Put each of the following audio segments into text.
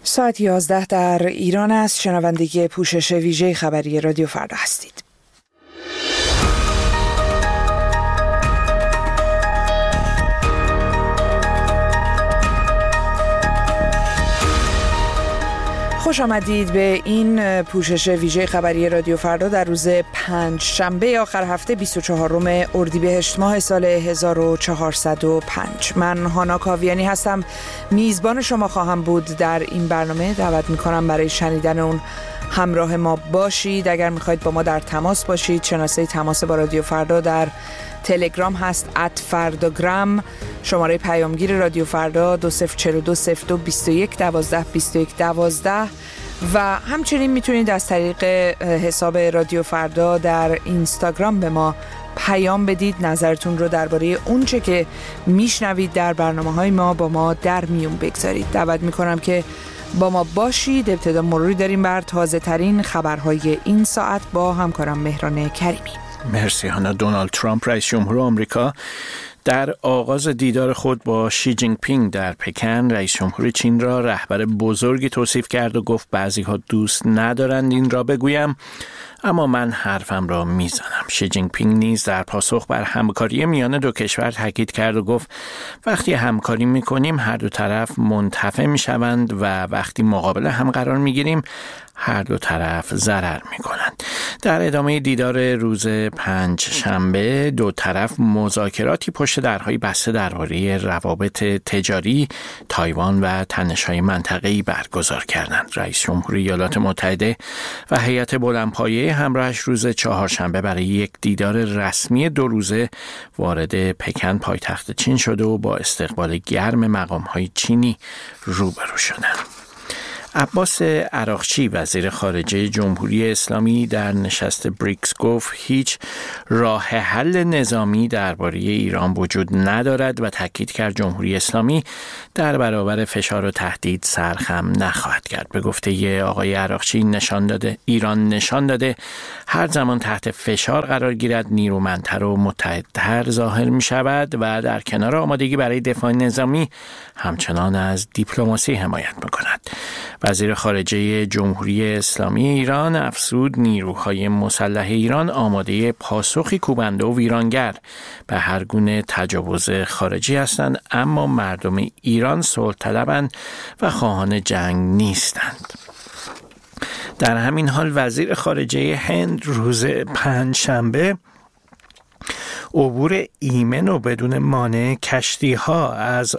ساعت 11 در ایران است. شنوندگی پوشش ویژه خبری رادیو فردا هستید. خوش آمدید به این پوشش ویژه خبری رادیو فردا در روز پنجشنبه آخر هفته 24 اردیبهشت ماه سال 1405. من هانا کاویانی هستم، میزبان شما خواهم بود در این برنامه. دعوت میکنم برای شنیدن اون همراه ما باشید. اگر میخواید با ما در تماس باشید، شناسه تماس با رادیو فردا در تلگرام هست @فرداگرام، شماره پیامگیر رادیو فردا 2042022112 و همچنین میتونید از طریق حساب رادیو فردا در اینستاگرام به ما پیام بدید. نظرتون رو درباره اونچه که میشنوید در برنامه‌های ما با ما در میون بگذارید. دعوت میکنم که با ما باشید. ابتدا مروری داریم بر تازه ترین خبرهای این ساعت با همکارم مهران کریمی. مرسی هانا. دونالد ترامپ رئیس جمهور آمریکا در آغاز دیدار خود با شی جینگ پینگ در پکن رئیس جمهور چین را رهبر بزرگی توصیف کرد و گفت بعضی‌ها دوست ندارند این را بگویم، اما من حرفم را میزنم. شی جینگ پینگ نیز در پاسخ بر همکاری میان دو کشور تاکید کرد و گفت وقتی همکاری میکنیم هر دو طرف منتفع میشوند و وقتی مقابل هم قرار میگیریم هر دو طرف ضرر میکنند. در ادامه دیدار روز پنجشنبه دو طرف مذاکراتی پشت درهای بسته درباره روابط تجاری، تایوان و تنش‌های منطقه‌ای برگزار کردند. رئیس جمهور ایالات متحده و هیئت بلندپایه همراهش روز چهارشنبه برای یک دیدار رسمی 2 روزه وارد پکن پایتخت چین شده و با استقبال گرم مقام‌های چینی روبرو شدند. عباس عراقچی وزیر خارجه جمهوری اسلامی در نشست بریکس گفت هیچ راه حل نظامی درباره ایران وجود ندارد و تاکید کرد جمهوری اسلامی در برابر فشار و تهدید سرخم نخواهد کرد. به گفته آقای عراقچی ایران نشان داده هر زمان تحت فشار قرار گیرد نیرومندتر و متحدتر ظاهر می شود و در کنار آمادگی برای دفاع نظامی همچنان از دیپلماسی حمایت می کند. وزیر خارجه جمهوری اسلامی ایران افزود نیروهای مسلح ایران آماده پاسخی کوبنده و ویرانگر به هر گونه تجاوز خارجی هستند، اما مردم ایران صلح طلبند و خواهان جنگ نیستند. در همین حال وزیر خارجه هند روز پنجشنبه عبور ایمن و بدون مانع کشتی‌ها از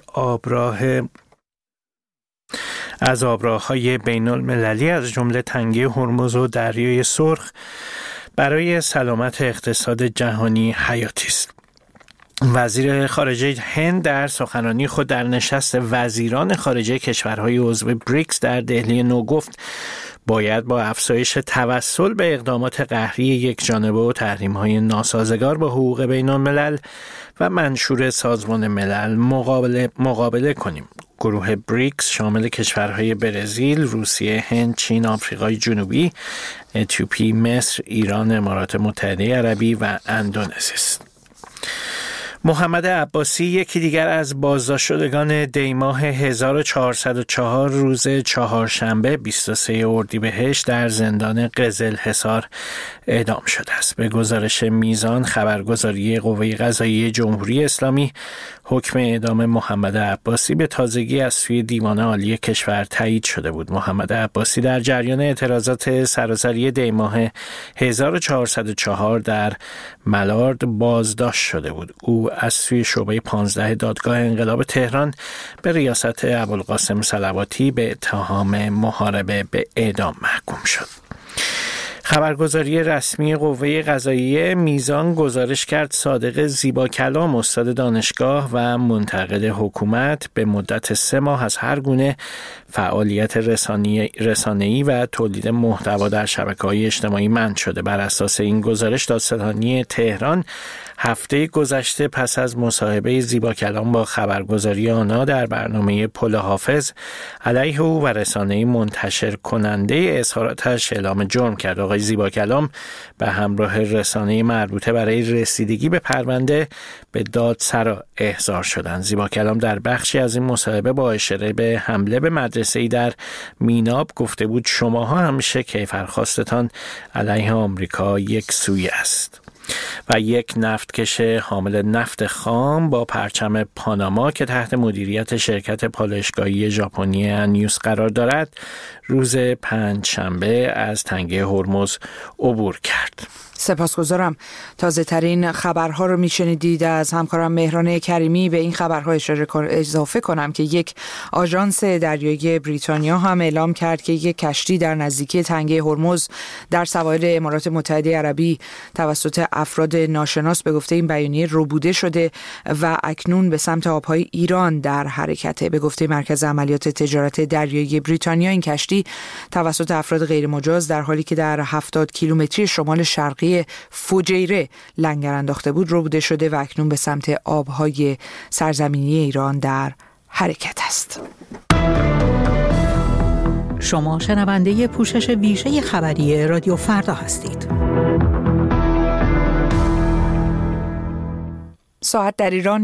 آبراه‌های بین‌المللی از جمله تنگه هرمز و دریای سرخ برای سلامت اقتصاد جهانی حیاتی است. وزیر خارجه هند در سخنرانی خود در نشست وزیران خارجه کشورهای عضو بریکس در دهلی نو گفت باید با افزایش توسل به اقدامات قهری یک جانبه و تحریم‌های ناسازگار با حقوق بین‌الملل و منشور سازمان ملل مقابله کنیم. گروه بریکس شامل کشورهای برزیل، روسیه، هند، چین، آفریقای جنوبی، اتیوپی، مصر، ایران، امارات متحده عربی و اندونزی است. محمد عباسی یکی دیگر از بازداشت شدگان دیماه 1404 روز چهارشنبه 23 اردیبهشت در زندان قزلحصار اعدام شده است. به گزارش میزان خبرگزاری قوه قضاییه جمهوری اسلامی حکم اعدام محمد عباسی به تازگی از سوی دیوان عالی کشور تایید شده بود. محمد عباسی در جریان اعتراضات سراسری دیماه 1404 در ملارد بازداشت شده بود. او از سوی شعبه 15 دادگاه انقلاب تهران به ریاست ابوالقاسم صلواتی به اتهام محاربه به اعدام محکوم شد. خبرگزاری رسمی قوه قضاییه میزان گزارش کرد صادق زیباکلام استاد دانشگاه و منتقد حکومت به مدت 3 ماه از هر گونه فعالیت رسانه‌ای و تولید محتوا در شبکه‌های اجتماعی منع شده. بر اساس این گزارش دادستانی تهران هفته گذشته پس از مصاحبه زیباکلام با خبرگزاری آنا در برنامه پل حافظ علیه او و رسانه‌ای منتشر کننده اظهاراتش اعلام جرم کرد. آقای زیبا کلام به همراه رسانه مربوطه برای رسیدگی به پرونده به دادسرا احضار شدند. زیبا کلام در بخشی از این مصاحبه با اشاره به حمله به مدرسه‌ای در میناب گفته بود شماها همیشه کیفرخواستتان علیه آمریکا یک سوی است. و یک نفتکش حامل نفت خام با پرچم پاناما که تحت مدیریت شرکت پالایشگاهی ژاپنی انیوس قرار دارد روز پنجشنبه از تنگه هرمز عبور کرد. سپاسگزارم. تازه ترین خبرها رو میشنیدید از همکارم مهران کریمی. به این خبرها اضافه کنم که یک آژانس دریایی بریتانیا هم اعلام کرد که یک کشتی در نزدیکی تنگه هرمز در سواحل امارات متحده عربی توسط افراد ناشناس به گفته این بیانیه ربوده شده و اکنون به سمت آبهای ایران در حرکته. به گفته مرکز عملیات تجارت دریایی بریتانیا این کشتی توسط افراد غیرمجاز در حالی که در 70 کیلومتری شمال شرقی فجیره لنگر انداخته بود ربوده شده و اکنون به سمت آبهای سرزمینی ایران در حرکت است. شما شنونده پوشش ویژه خبری رادیو فردا هستید. ساعت در ایران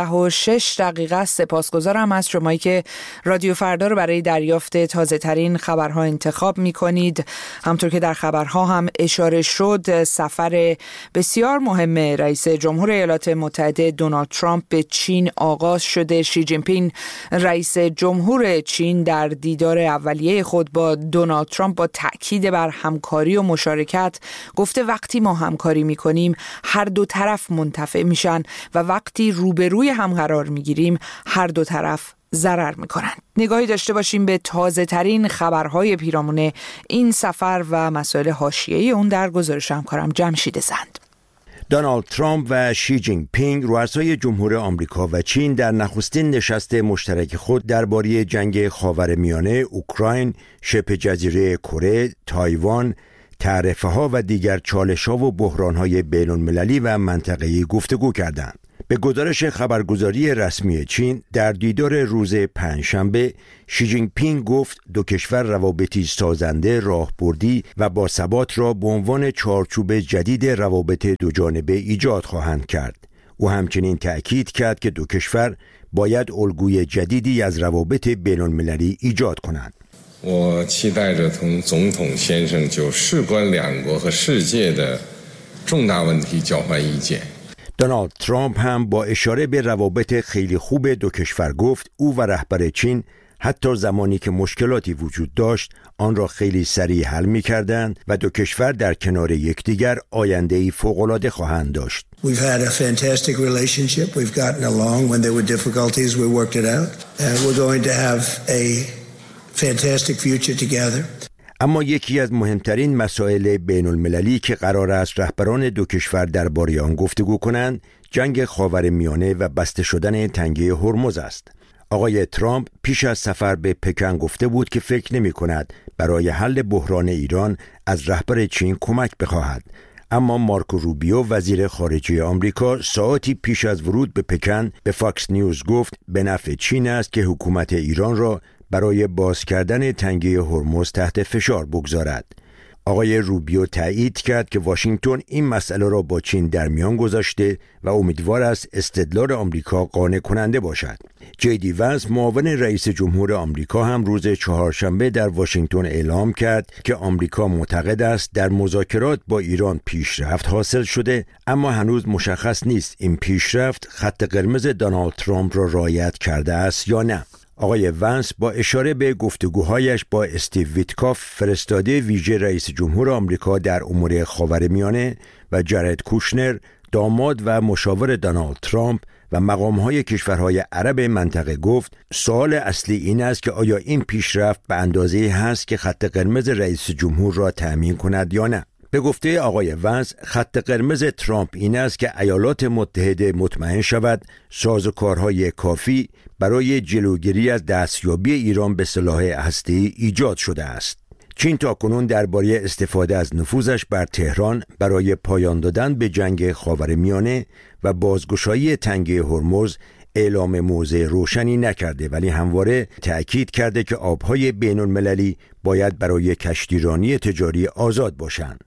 11:06 سپاسگزارم از شمایی که رادیو فردا رو برای دریافت تازه ترین خبرها انتخاب می کنید. همطور که در خبرها هم اشاره شد سفر بسیار مهم رئیس جمهور ایالات متحده دونالد ترامپ به چین آغاز شده. شی جین پینگ رئیس جمهور چین در دیدار اولیه خود با دونالد ترامپ با تأکید بر همکاری و مشارکت گفته وقتی ما همکاری می کنیم هر دو طرف منتفع میشن و وقتی روبروی هم قرار میگیریم هر دو طرف ضرر میکنن. نگاهی داشته باشیم به تازه ترین خبرهای پیرامون این سفر و مسائل حاشیه‌ای اون در گزارش همکارم جمشید زند. دونالد ترامپ و شی جین پینگ رؤسای جمهور آمریکا و چین در نخستین نشست مشترک خود درباره جنگ خاورمیانه، اوکراین، شبه جزیره کره، تایوان، تعرفه‌ها و دیگر چالش‌ها و بحران‌های بین‌المللی و منطقه‌ای گفتگو کردند. به گزارش خبرگزاری رسمی چین در دیدار روز پنجشنبه شی جین پینگ گفت دو کشور روابطی سازنده، راهبردی و باثبات را به عنوان چارچوب جدید روابط دوجانبه ایجاد خواهند کرد. او همچنین تأکید کرد که دو کشور باید الگوی جدیدی از روابط بین‌المللی ایجاد کنند. 我期待着同总统先生就事关两国和世界的重大问题交换意见. دونالد ترامپ هم با اشاره به روابط خیلی خوب دو کشور گفت او و رهبر چین حتی زمانی که مشکلاتی وجود داشت آن را خیلی سریع حل می‌کردند و دو کشور در کنار یکدیگر آینده‌ای فوق‌العاده خواهند داشت. We've had a fantastic relationship. We've gotten along when there were difficulties. We worked it out. And we're going to have a fantastic future together. اما یکی از مهمترین مسائل بین المللی که قرار است رهبران دو کشور درباره آن گفتگو کنند جنگ خاورمیانه و بسته شدن تنگه هرمز است. آقای ترامپ پیش از سفر به پکن گفته بود که فکر نمی کند برای حل بحران ایران از رهبر چین کمک بخواهد. اما مارکو روبیو وزیر خارجه آمریکا ساعتی پیش از ورود به پکن به فاکس نیوز گفت به نفع چین است که حکومت ایران را برای باز کردن تنگه هرمز تحت فشار بگذارد. آقای روبیو تایید کرد که واشنگتن این مسئله را با چین در میان گذاشته و امیدوار است استدلال آمریکا قانع کننده باشد. جی ونس معاون رئیس جمهور آمریکا هم روز چهارشنبه در واشنگتن اعلام کرد که آمریکا معتقد است در مذاکرات با ایران پیشرفت حاصل شده، اما هنوز مشخص نیست این پیشرفت خط قرمز دونالد ترامپ را رعایت کرده است یا نه. آقای ونس با اشاره به گفتگوهایش با استیو ویتکاف فرستاده ویژه رئیس جمهور آمریکا در امور خاورمیانه و جارد کوشنر داماد و مشاور دونالد ترامپ و مقامهای کشورهای عرب منطقه گفت سوال اصلی این است که آیا این پیشرفت به اندازه‌ای هست که خط قرمز رئیس جمهور را تأمین کند یا نه. به گفته آقای ونس خط قرمز ترامپ این است که ایالات متحده مطمئن شود سازوکارهای کافی برای جلوگیری از دستیابی ایران به سلاح هسته‌ای ایجاد شده است. چین تاکنون درباره استفاده از نفوذش بر تهران برای پایان دادن به جنگ خاورمیانه و بازگشایی تنگه هرمز اعلام موضع روشنی نکرده، ولی همواره تأکید کرده که آبهای بین المللی باید برای کشتیرانی تجاری آزاد باشند.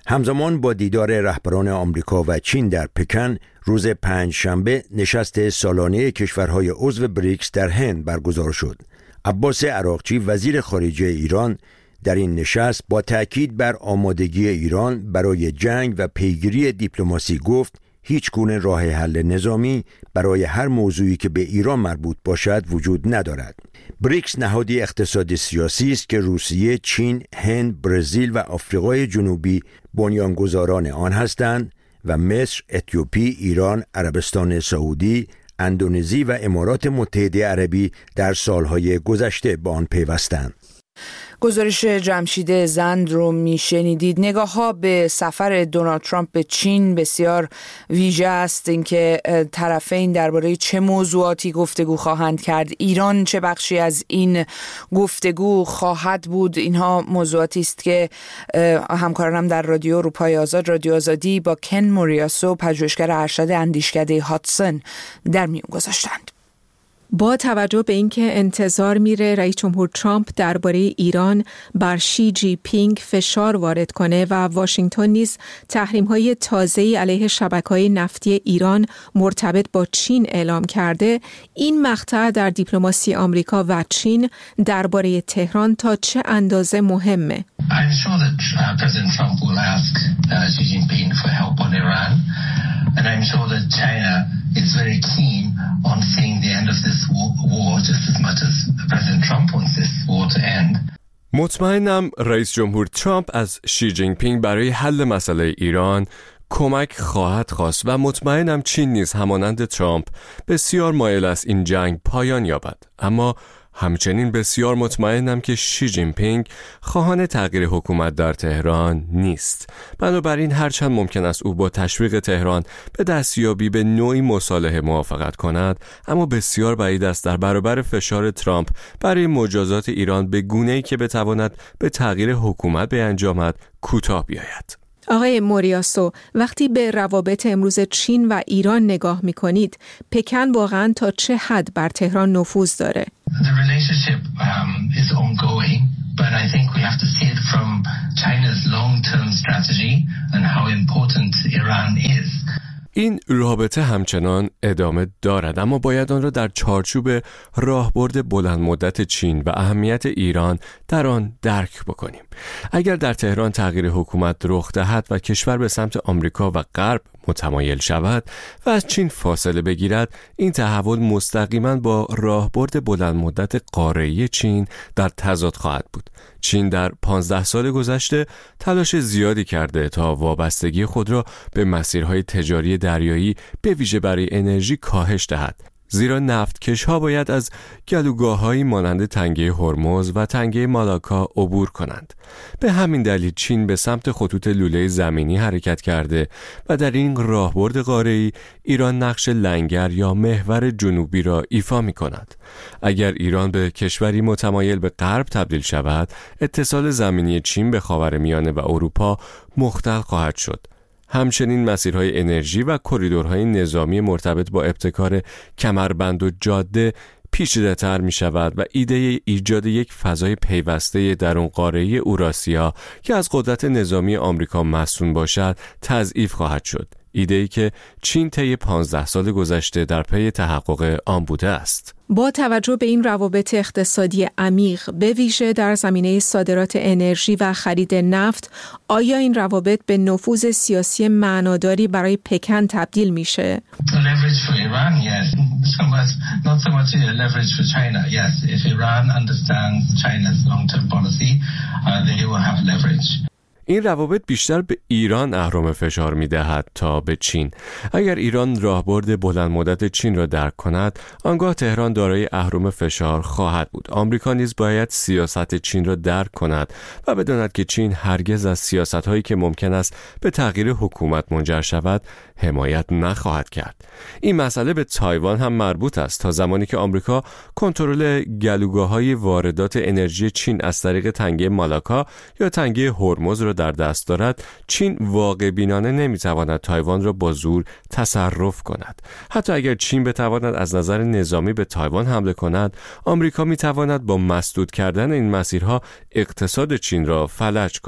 همزمان با دیدار رهبران آمریکا و چین در پکن، روز پنجشنبه نشست سالانه کشورهای عضو بریکس در هند برگزار شد. عباس عراقچی وزیر خارجه ایران در این نشست با تأکید بر آمادگی ایران برای جنگ و پیگیری دیپلماسی گفت هیچ گونه راه حل نظامی برای هر موضوعی که به ایران مربوط باشد وجود ندارد. بریکس نهادی اقتصادی سیاسی است که روسیه، چین، هند، برزیل و آفریقای جنوبی بنیانگذاران آن هستند و مصر، اتیوپی، ایران، عربستان سعودی، اندونزی و امارات متحده عربی در سالهای گذشته به آن پیوستند. گزارش جمشید زند رو میشنیدید. نگاه ها به سفر دونالد ترامپ به چین بسیار ویژه است. اینکه طرفین درباره چه موضوعاتی گفتگو خواهند کرد، ایران چه بخشی از این گفتگو خواهد بود، اینها موضوعاتی است که همکارانم در رادیو اروپای آزاد، رادیو آزادی با کن موریاسو، پژوهشگر ارشد اندیشکده هاتسون در میون گذاشتند. با توجه به اینکه انتظار میره رئیس جمهور ترامپ درباره ایران بر شی جی پینگ فشار وارد کنه و واشنگتن نیز تحریم‌های تازه‌ای علیه شبکه‌های نفتی ایران مرتبط با چین اعلام کرده، این مقطع در دیپلماسی آمریکا و چین درباره تهران تا چه اندازه مهمه؟ I'm sure that President Trump will ask Xi Jinping for help on Iran, and I'm sure that China is very keen on seeing the end of this war just as much as President Trump wants this war to end. مطمئنم رئیس جمهور ترامپ از شی جین پینگ برای حل مسئله ایران کمک خواهد خواست و مطمئنم چین نیز همانند ترامپ بسیار مایل است این جنگ پایان یابد. اما همچنین بسیار مطمئنم که شی جین پینگ خواهان تغییر حکومت در تهران نیست. بنابراین هرچند ممکن است او با تشویق تهران به دستیابی به نوعی مصالحه موافقت کند، اما بسیار بعید است در برابر فشار ترامپ برای مجازات ایران به گونه‌ای که بتواند به تغییر حکومت بیانجامد کوتاه بیاید. آقای موریاسو، وقتی به روابط امروز چین و ایران نگاه می‌کنید، پکن واقعاً تا چه حد بر تهران نفوذ داره؟ The relationship is ongoing, but I think we have to see it from China's long-term strategy and how important Iran is. این رابطه همچنان ادامه دارد، اما باید آن را در چارچوب راهبرد بلند مدت چین و اهمیت ایران در آن درک بکنیم. اگر در تهران تغییر حکومت رخ دهد و کشور به سمت آمریکا و غرب متمایل شود و از چین فاصله بگیرد، این تحول مستقیما با راهبرد بلند مدت قاره‌ای چین در تضاد خواهد بود. چین در 15 سال گذشته تلاش زیادی کرده تا وابستگی خود را به مسیرهای تجاری دریایی به ویژه برای انرژی کاهش دهد، زیرا نفتکش‌ها باید از گلوگاه‌هایی مانند تنگه هرمز و تنگه مالاکا عبور کنند. به همین دلیل چین به سمت خطوط لوله زمینی حرکت کرده و در این راهبرد قاره‌ای ایران نقش لنگر یا محور جنوبی را ایفا می‌کند. اگر ایران به کشوری متمایل به غرب تبدیل شود، اتصال زمینی چین به خاورمیانه و اروپا مختل خواهد شد. همچنین مسیرهای انرژی و کریدورهای نظامی مرتبط با ابتکار کمربند و جاده پیچیده‌تر می شود و ایده ایجاد یک فضای پیوسته درون قاره اوراسیا که از قدرت نظامی آمریکا مصون باشد تضعیف خواهد شد. ایده‌ای که چین طی 15 سال گذشته در پی تحقق آن بوده است. با توجه به این روابط اقتصادی عمیق، به ویژه در زمینه صادرات انرژی و خرید نفت، آیا این روابط به نفوذ سیاسی معناداری برای پکن تبدیل میشه؟ Leverage for Iran, yes. Not so much leverage for China. Yes, if Iran understands China's long-term policy, they will have leverage. این روابط بیشتر به ایران اهرم فشار می‌دهد تا به چین. اگر ایران راهبرد بلند مدت چین را درک کند، آنگاه تهران دارای اهرم فشار خواهد بود. آمریکا نیز باید سیاست چین را درک کند و بداند که چین هرگز از سیاست‌هایی که ممکن است به تغییر حکومت منجر شود حمایت نخواهد کرد. این مسئله به تایوان هم مربوط است. تا زمانی که آمریکا کنترل گلوگاه‌های واردات انرژی چین از طریق تنگه مالاکا یا تنگه هرمز را در دست دارد، چین واقع بینانه نمیتواند تایوان را با زور تصرف کند. حتی اگر چین بتواند از نظر نظامی به تایوان حمله کند، آمریکا میتواند با مسدود کردن این مسیرها اقتصاد چین را فلج کند.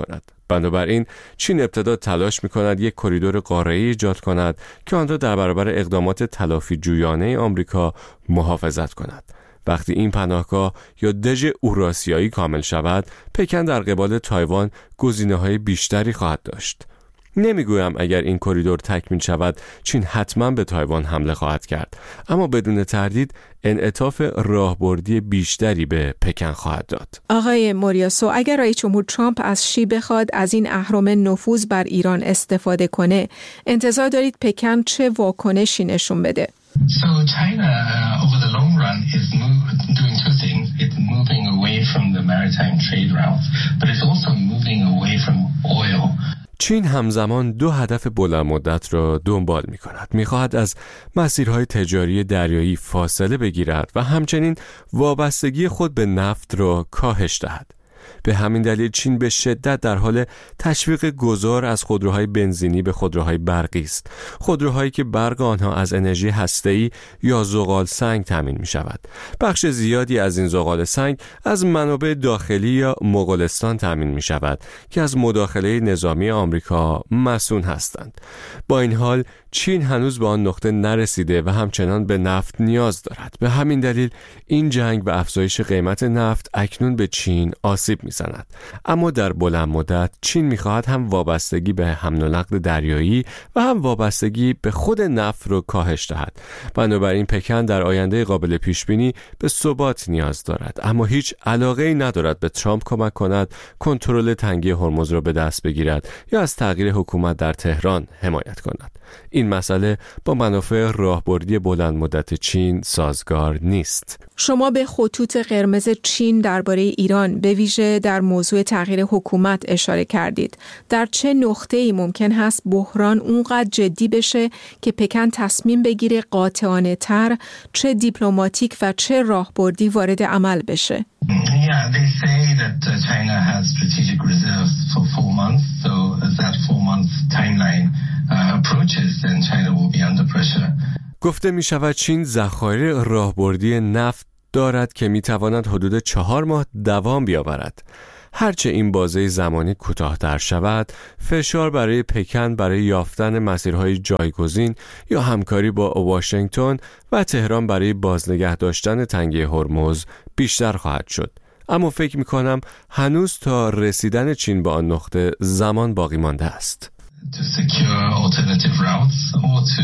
بنابراین چین ابتدا تلاش می‌کند یک کریدور قاره‌ای ایجاد کند که آن را در برابر اقدامات تلافی جویانه آمریکا محافظت کند. وقتی این پناهگاه یا دژ اوراسیایی کامل شود، پکن در قبال تایوان گزینه‌های بیشتری خواهد داشت. نمیگویم اگر این کریدور تکمیل شود چین حتما به تایوان حمله خواهد کرد، اما بدون تردید انعطاف راهبردی بیشتری به پکن خواهد داد. آقای موریاسو، اگر رئیس جمهور ترامپ از شی بخواد از این اهرم نفوذ بر ایران استفاده کنه، انتظار دارید پکن چه واکنشی نشون بده؟ So China, over the long run, is doing two things. It's moving away from the maritime trade routes, but it's also moving away from oil. چین همزمان دو هدف بلند مدت را دنبال می کند. می خواهد از مسیرهای تجاری دریایی فاصله بگیرد و همچنین وابستگی خود به نفت را کاهش دهد. به همین دلیل چین به شدت در حال تشویق گذار از خودروهای بنزینی به خودروهای برقی است. خودروهایی که برق آنها از انرژی هسته‌ای یا زغال سنگ تامین می شود. بخش زیادی از این زغال سنگ از منابع داخلی یا مغولستان تامین می شود که از مداخله نظامی آمریکا مسئول هستند. با این حال چین هنوز به آن نقطه نرسیده و همچنان به نفت نیاز دارد. به همین دلیل این جنگ و افزایش قیمت نفت اکنون به چین آسیب می‌زند. اما در بلند مدت چین می‌خواهد هم وابستگی به حمل و نقل دریایی و هم وابستگی به خود نفت را کاهش دهد. بنابراین پکن در آینده قابل پیش‌بینی به ثبات نیاز دارد، اما هیچ علاقه‌ای ندارد به ترامپ کمک کند کنترل تنگه هرمز را به دست بگیرد یا از تغییر حکومت در تهران حمایت کند. این مسئله با منافع راهبردی بلند مدت چین سازگار نیست. شما به خطوط قرمز چین درباره ایران به ویژه در موضوع تغییر حکومت اشاره کردید. در چه نقطه‌ای ممکن هست بحران اونقدر جدی بشه که پکن تصمیم بگیره قاطعانه تر، چه دیپلماتیک و چه راهبردی وارد عمل بشه؟ Yeah, they say that China has strategic reserves for 4 months, so as that 4 months timeline approaches, then China will be under pressure. گفته می شود چین ذخایر راهبردی نفت دارد که می تواند حدود 4 ماه دوام بیاورد. هرچه این بازه زمانی کوتاه‌تر شود، فشار برای پکن برای یافتن مسیرهای جایگزین یا همکاری با واشنگتن و تهران برای بازنگه داشتن تنگه هرمز بیشتر خواهد شد. اما فکر می‌کنم هنوز تا رسیدن چین به آن نقطه زمان باقی مانده است. To secure alternative routes or to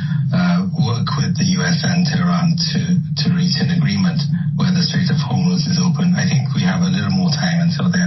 work with the US and Tehran to reach an agreement where the Strait of Hormuz is open. I think we have a little more time until then.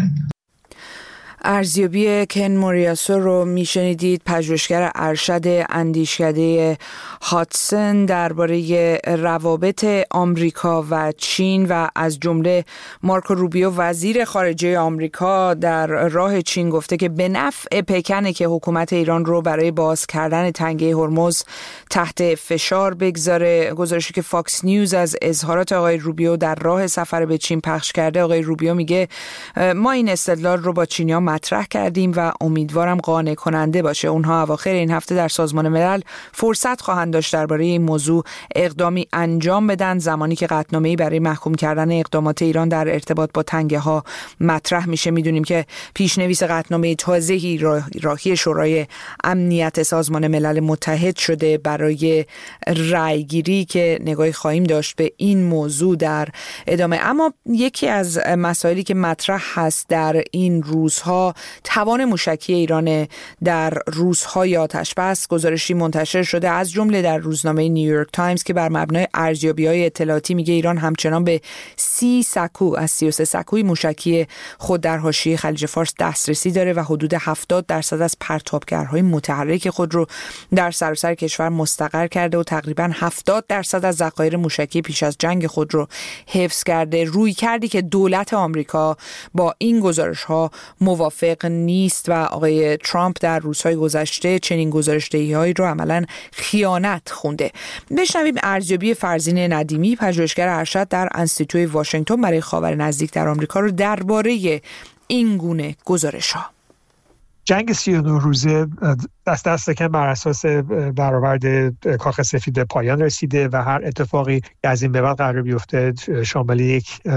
ارزیابی کن موریاسو رو میشنیدید، پژوهشگر ارشد اندیشکده هاتسون درباره روابط آمریکا و چین و از جمله مارکو روبیو وزیر خارجه آمریکا در راه چین گفته که به نفع پکنه که حکومت ایران رو برای باز کردن تنگه هرمز تحت فشار بگذاره. گزارشی که فاکس نیوز از اظهارات آقای روبیو در راه سفر به چین پخش کرده، آقای روبیو میگه ما این استدلال رو با چینی‌ها مطرح کردیم و امیدوارم قانع کننده باشه. اونها اواخر این هفته در سازمان ملل فرصت خواهند داشت درباره این موضوع اقدامی انجام بدن، زمانی که قطعنامه‌ای برای محکوم کردن اقدامات ایران در ارتباط با تنگه ها مطرح میشه. میدونیم که پیشنویس قطعنامه تازه‌ای راهی شورای امنیت سازمان ملل متحد شده برای رأیگیری که نگاهی خواهیم داشت به این موضوع در ادامه. اما یکی از مسائلی که مطرح هست در این روزها توان موشکی ایران در روزهای آتش‌بس. گزارشی منتشر شده از جمله در روزنامه نیویورک تایمز که بر مبنای ارزیابی‌های اطلاعاتی میگه ایران همچنان به 30 سکو از 33 سکوی موشکی خود در حاشیه خلیج فارس دسترسی داره و حدود 70% از پرتابگرهای متحرک خود رو در سراسر کشور مستقر کرده و تقریباً 70% از ذخایر موشکی پیش از جنگ خود رو حفظ کرده. رویکردی که دولت آمریکا با این گزارش‌ها موافق نیست و آقای ترامپ در روزهای گذشته چنین گزارش‌دهی‌هایی رو عملاً خیانت خونده. بشنویم ارزیابی فرزین ندیمی، پژوهشگر ارشد در انستیتوی واشنگتن برای خاور نزدیک در آمریکا رو درباره این گونه گزارش‌ها. جنگ 39 روزه دست کم بر اساس برآورد کاخ سفید پایان رسیده و هر اتفاقی که از این به بعد قرار بیفته شامل یک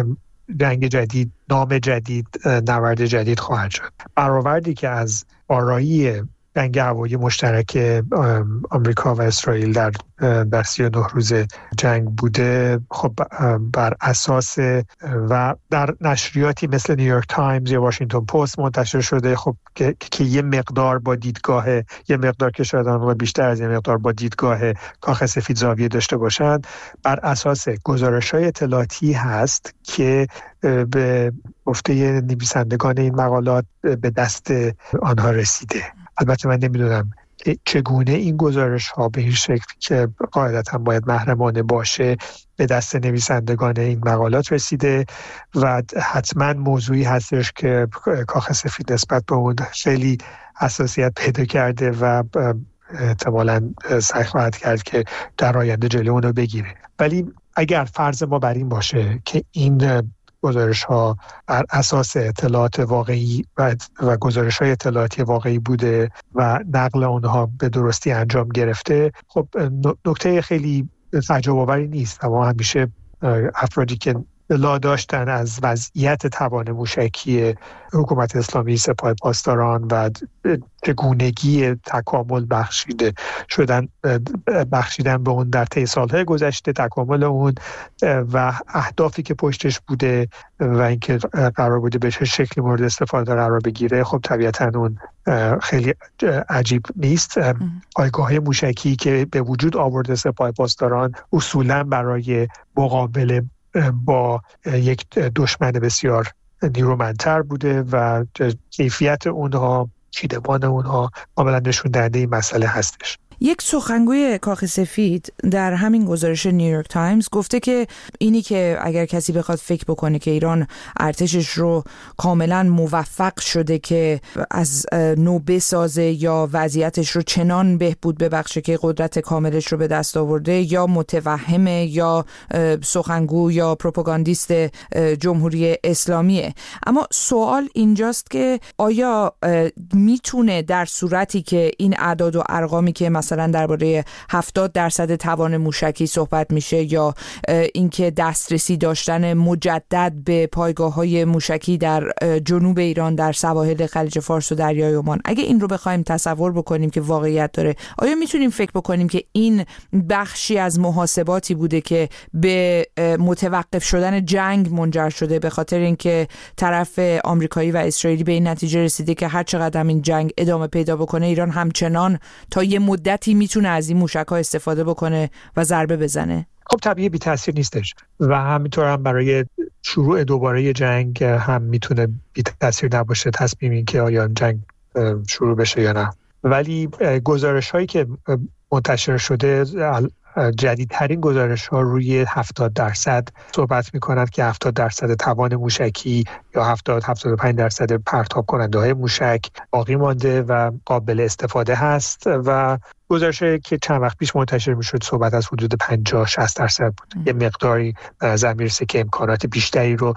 جنگ جدید، نام جدید، نبرد جدید خواهد شد. برآوردی که از آرایی جنگ هوایی مشترک آمریکا و اسرائیل در 39 روز جنگ بوده، خب بر اساس و در نشریاتی مثل نیویورک تایمز یا واشنگتن پست منتشر شده، خب که یه مقدار با دیدگاه، یه مقدار که شاید آن بیشتر از یه مقدار با دیدگاه کاخ سفید زاویه داشته باشند، بر اساس گزارش‌های اطلاعاتی هست که به گفته نویسندگان این مقالات به دست آنها رسیده. البته من نمیدونم چگونه این گزارش ها به این شکل که قاعدتا باید محرمانه باشه به دست نویسندگان این مقالات رسیده و حتما موضوعی هستش که کاخ سفید نسبت به اون خیلی حساسیت پیدا کرده و احتمالاً سعی خواهد کرد که در آینده جلوی اون رو بگیره. ولی اگر فرض ما بر این باشه که این گزارش ها بر اساس اطلاعات واقعی و گزارش های اطلاعاتی واقعی بوده و نقل اونها به درستی انجام گرفته، خب نکته خیلی تعجب آوری نیست. اما همیشه افرادی که اطلاع داشتن از وضعیت توان موشکی حکومت اسلامی سپاه پاسداران و چگونگی تکامل بخشیدن به اون در طی سالهای گذشته، تکامل اون و اهدافی که پشتش بوده و اینکه قرار بوده به چه شکلی مورد استفاده قرار بگیره، خب طبیعتاً اون خیلی عجیب نیست. پایگاه موشکی که به وجود آورده سپاه پاسداران اصولاً برای مقابله با یک دشمن بسیار نیرومندتر بوده و کیفیت اونها، چیدمان اونها کاملا نشون دهنده این مسئله هستش. یک سخنگوی کاخ سفید در همین گزارش نیویورک تایمز گفته که اینی که اگر کسی بخواد فکر بکنه که ایران ارتشش رو کاملا موفق شده که از نو بسازه یا وضعیتش رو چنان بهبود ببخشه که قدرت کاملش رو به دست آورده، یا متوهمه یا سخنگو یا پروپاگاندیست جمهوری اسلامیه. اما سوال اینجاست که آیا میتونه در صورتی که این اعداد و ارقامی که مثلا درباره 70% توان موشکی صحبت میشه یا اینکه دسترسی داشتن مجدد به پایگاه‌های موشکی در جنوب ایران در سواحل خلیج فارس و دریای عمان، اگه این رو بخوایم تصور بکنیم که واقعیت داره، آیا میتونیم فکر بکنیم که این بخشی از محاسباتی بوده که به متوقف شدن جنگ منجر شده، به خاطر اینکه طرف آمریکایی و اسرائیلی به این نتیجه رسیده که هر چقدر این جنگ ادامه پیدا بکنه ایران همچنان تا یه مدتی میتونه از این موشک‌ها استفاده بکنه و ضربه بزنه؟ خب طبیعی بی تاثیر نیستش و همینطور هم برای شروع دوباره جنگ هم میتونه بی تاثیر نباشه تصمیم این که آیا جنگ شروع بشه یا نه. ولی گزارش هایی که منتشر شده، جدیدترین گزارش ها روی 70% صحبت می کند که 70% توان موشکی یا 70-75% پرتاب کننده های موشک باقی مانده و قابل استفاده هست و گزارشی که چند وقت پیش منتشر می شد صحبت از حدود 50-60% بود. یه مقداری به نظر می رسه که امکانات بیشتری رو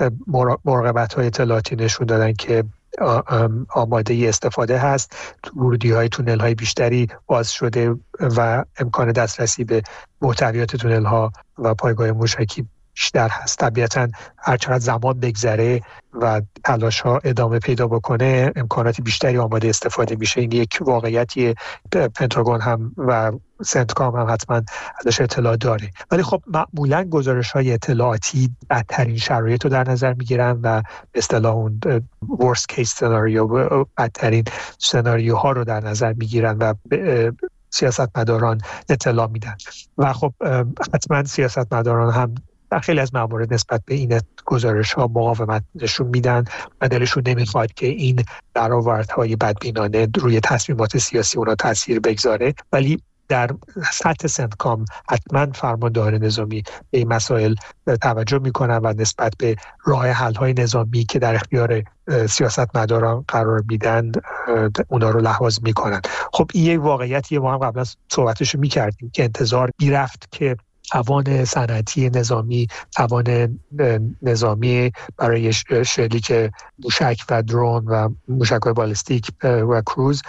مراقبت های اطلاعاتی نشون دادن که آماده استفاده هست، ورودی های تونل های بیشتری باز شده و امکان دسترسی به محتویات تونل ها و پایگاه موشکی بیشتر هست. طبیعتاً هر چقدر زمان بگذره و تلاش ها ادامه پیدا بکنه امکانات بیشتری آماده استفاده میشه. این یک واقعیتی پنتاگون هم و سنتکام هم حتما ازش اطلاع داره. ولی خب معمولاً گزارش های اطلاعاتی بدترین شرایط رو در نظر میگیرن و به اصطلاح اون worst case scenario، بدترین سناریوها رو در نظر میگیرن و سیاستمداران اطلاع میدن و خب حتما سیاستمداران هم در خیلی از موارد نسبت به این گزارش ها مقاومت نشون میدن و دلشون نمیخواد که این برآوردهای بدبینانه روی تصمیمات سیاسی اونا تاثیر بگذاره. ولی در سطح سنتکام حتما فرماندهان نظامی به این مسائل توجه میکنن و نسبت به راه حل های نظامی که در اختیار سیاستمداران قرار میدن اونا رو لحاظ میکنن. خب این یک واقعیتیه، ما هم قبل از صحبتش میکردیم که انتظار میرفت که توان صنعتی نظامی، توان نظامی برای شلیک موشک و درون و موشک‌های بالستیک و کروز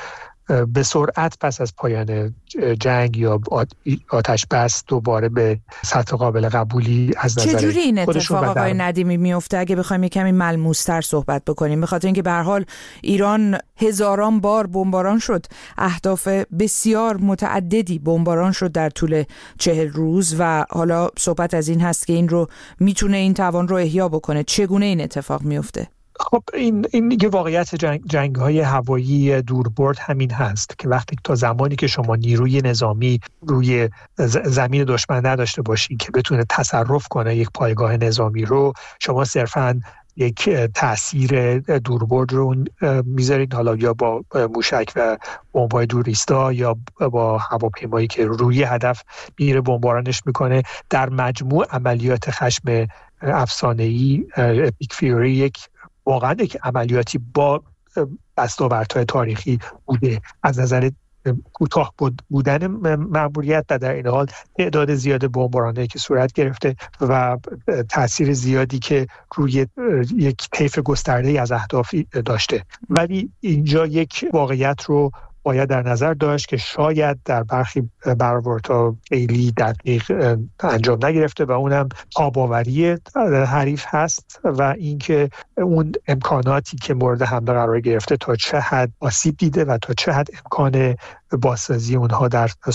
به سرعت پس از پایان جنگ یا آتش بس دوباره به سطح قابل قبولی از نظر چجوری این اتفاق خودشون آقای ندیمی میفته اگه بخوایم کمی ملموس‌تر صحبت بکنیم؟ به خاطر اینکه به هر حال ایران هزاران بار بمباران شد، اهداف بسیار متعددی بمباران شد در طول 40 روز و حالا صحبت از این هست که این رو میتونه این توان رو احیا بکنه. چگونه این اتفاق میفته؟ خب این یه واقعیت جنگ‌های هوایی دوربرد همین هست که وقتی تا زمانی که شما نیروی نظامی روی زمین دشمن نداشته باشین که بتونه تصرف کنه یک پایگاه نظامی رو، شما صرفاً یک تأثیر دوربرد رو میذارید، حالا یا با موشک و بمب‌های دوریستا یا با هواپیمایی که روی هدف میره بمبارانش میکنه. در مجموع عملیات خشم افسانه‌ای اپیک فیوری یک واقعا یک عملیاتی با دستاوردهای تاریخی بوده از نظر کوتاه بودن مأموریت و در این حال تعداد زیاد بمبارانایی که صورت گرفته و تأثیر زیادی که روی یک طیف گسترده‌ای از اهداف داشته. ولی اینجا یک واقعیت رو باید در نظر داشت که شاید در برخی برآوردها خیلی دقیق انجام نگرفته و اونم تاب‌آوری حریف هست و اینکه اون امکاناتی که مورد حمله قرار گرفته تا چه حد آسیب دیده و تا چه حد امکان بازسازی اونها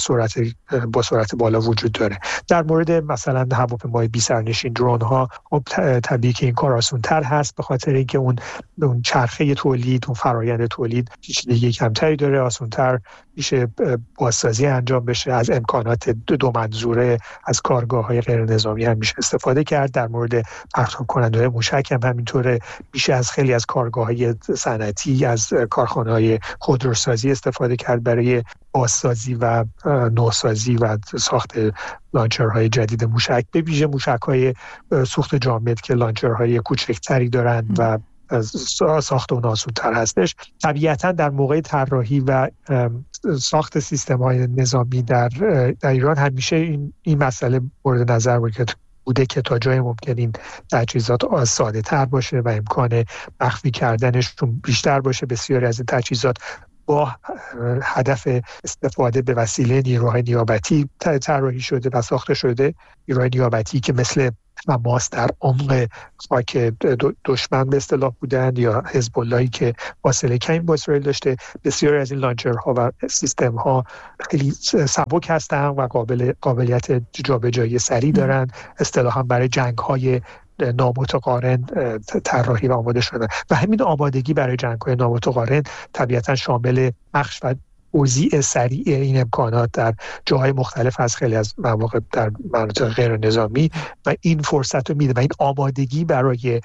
با سرعت بالا وجود داره. در مورد مثلا هواپیمای بی سرنشین، درون ها، طبیعی که این کار آسان‌تر هست به خاطر اینکه اون چرخه تولید، اون فرآیند تولید پیچیدگی کمتری داره، آسان‌تر میشه بازسازی انجام بشه. از امکانات دو منظوره از کارگاه‌های غیر نظامی هم میشه استفاده کرد. در مورد پرتاب کننده‌های موشک هم همینطوره، میشه از خیلی از کارگاه‌های صنعتی، از کارخانه‌های خودروسازی استفاده کرد برای بازسازی و نوسازی و ساخت لانچرهای جدید موشک، به ویژه موشک‌های سوخت جامد که لانچرهای کوچکتری دارن و ساخت اون آسان‌تر هستش. طبیعتاً در موقع طراحی و ساخت سیستم‌های نظامی در ایران همیشه این مسئله مورد نظر بوده که تا جای ممکن این تجهیزات ساده تر باشه و امکان مخفی کردنشون بیشتر باشه. بسیاری از این تجهیزات با هدف استفاده به وسیله نیروهای نیابتی طراحی شده و ساخته شده. نیروهای نیابتی که مثل حماس در عمق خاک دشمن به اصطلاح بودن یا حزب اللهی که فاصله کمی با اسرائیل داشته. بسیاری از این لانچرها و سیستم‌ها خیلی سبک هستن و قابلیت جابجایی سریع دارن. اصطلاحاً برای جنگ‌های نامتقارن طراحی و آماده شدن و همین آمادگی برای جنگ‌های نامتقارن طبیعتاً شامل بخش و توزیع سریع این امکانات در جاهای مختلف از خیلی از مواقع در مناطق غیر نظامی و این فرصت رو میده و این آمادگی برای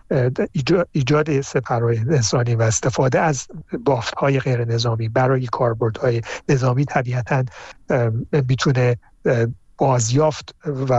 ایجاد سپرهای انسانی و استفاده از بافت‌های غیر نظامی برای کاربردهای نظامی طبیعتاً میتونه بازیافت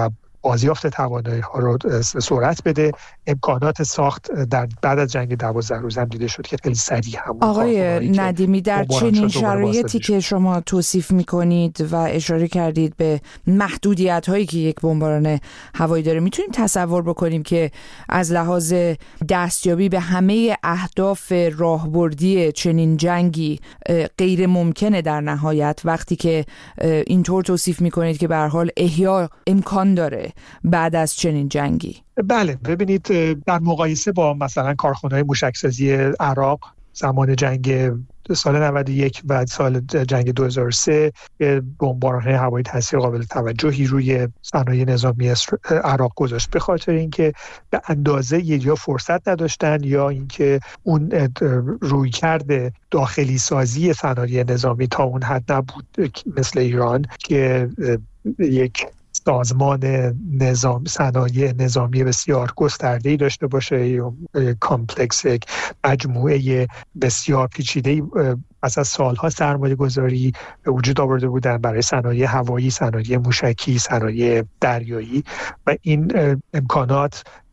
توانایی‌ها رو سرعت بده. امکانات ساخت در بعد از جنگ 12 روز هم دیده شد که خیلی سریع هم. آقای ندیمی، در چنین شرایطی که شما توصیف می‌کنید و اشاره کردید به محدودیت‌هایی که یک بمباران هوایی داره، میتونیم تصور بکنیم که از لحاظ دستیابی به همه اهداف راهبردی چنین جنگی غیر ممکنه در نهایت، وقتی که اینطور توصیف می‌کنید که به هر حال احیا امکان داره بعد از چنین جنگی؟ بله، ببینید در مقایسه با مثلا کارخانه‌های موشکسازی عراق زمان جنگ سال 91 و سال جنگ 2003 بمباران‌های هوایی تاثیر قابل توجهی روی صنایع نظامی عراق گذاشت، به خاطر اینکه به اندازه یا فرصت نداشتن یا اینکه اون رویکرد داخلی سازی صنایع نظامی تا اون حد نبود مثل ایران که یک سازمان نظام صنایع نظامی بسیار گسترده‌ای داشته باشه، کامپلکس، یک مجموعه بسیار پیچیده‌ای پس از سالها سرمایه گذاری به وجود آورده بودن برای صنایع هوایی، صنایع موشکی، صنایع دریایی و این امکانات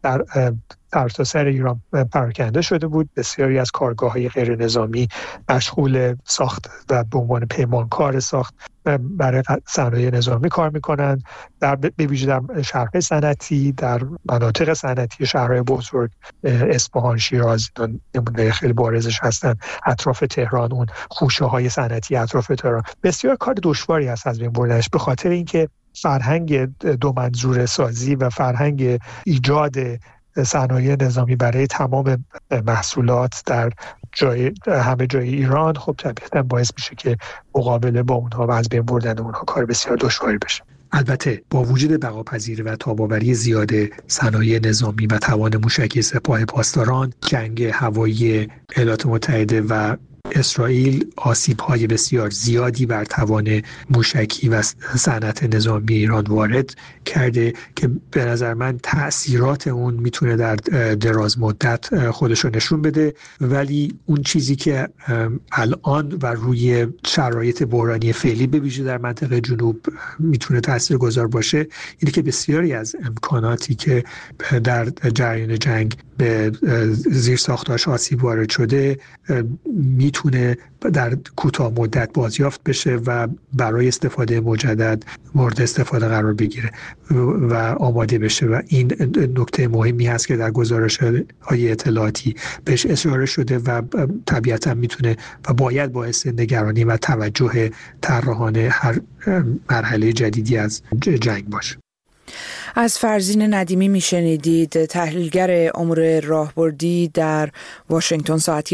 در سرتاسر ایران پراکنده شده بود. بسیاری از کارگاه‌های غیر نظامی مشغول ساخت و به عنوان پیمانکار ساخت برای صنایع نظامی کار میکنند، به ویژه در شهرهای صنعتی، در مناطق صنعتی شهرهای بزرگ اصفهان، شیراز نمونه خیلی بارزش هستند. اطراف تهران، اون خوشه‌های صنعتی اطراف تهران بسیار کار دشواری هست از بین بردنش، به خاطر اینکه فرهنگ دو منظور سازی و فرهنگ ایجاد صنایع نظامی برای تمام محصولات در همه جای ایران خب طبیعتاً باعث میشه که مقابله با اونها و از بین بردن اونها کار بسیار دشواری بشه. البته با وجود بقاپذیری و تاب‌آوری زیاد صنایع نظامی و توان موشکی سپاه پاسداران، جنگ هوایی ایالات متحده و اسرائیل آسیب‌های بسیار زیادی بر توان موشکی و صنعت نظامی ایران وارد کرده که به نظر من تأثیرات اون میتونه در دراز مدت خودشو نشون بده، ولی اون چیزی که الان و روی شرایط بحرانی فعلی به ویژه در منطقه جنوب میتونه تاثیرگذار باشه اینه که بسیاری از امکاناتی که در جریان جنگ به زیر ساختاش آسیب وارد شده میتونه در کوتاه مدت بازیافت بشه و برای استفاده مجدد مورد استفاده قرار بگیره و آماده بشه و این نکته مهمی هست که در گزارش‌های اطلاعاتی بهش اشاره شده و طبیعتا میتونه و باید باعث نگرانی و توجه طراحان هر مرحله جدیدی از جنگ باشه. از فرزین ندیمی میشنیدید، تحلیلگر امور راهبردی در واشنگتن. ساعت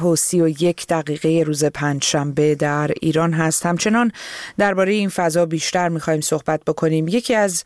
11:31 روز پنجشنبه در ایران هست. همچنان درباره این فضا بیشتر میخوایم صحبت بکنیم. یکی از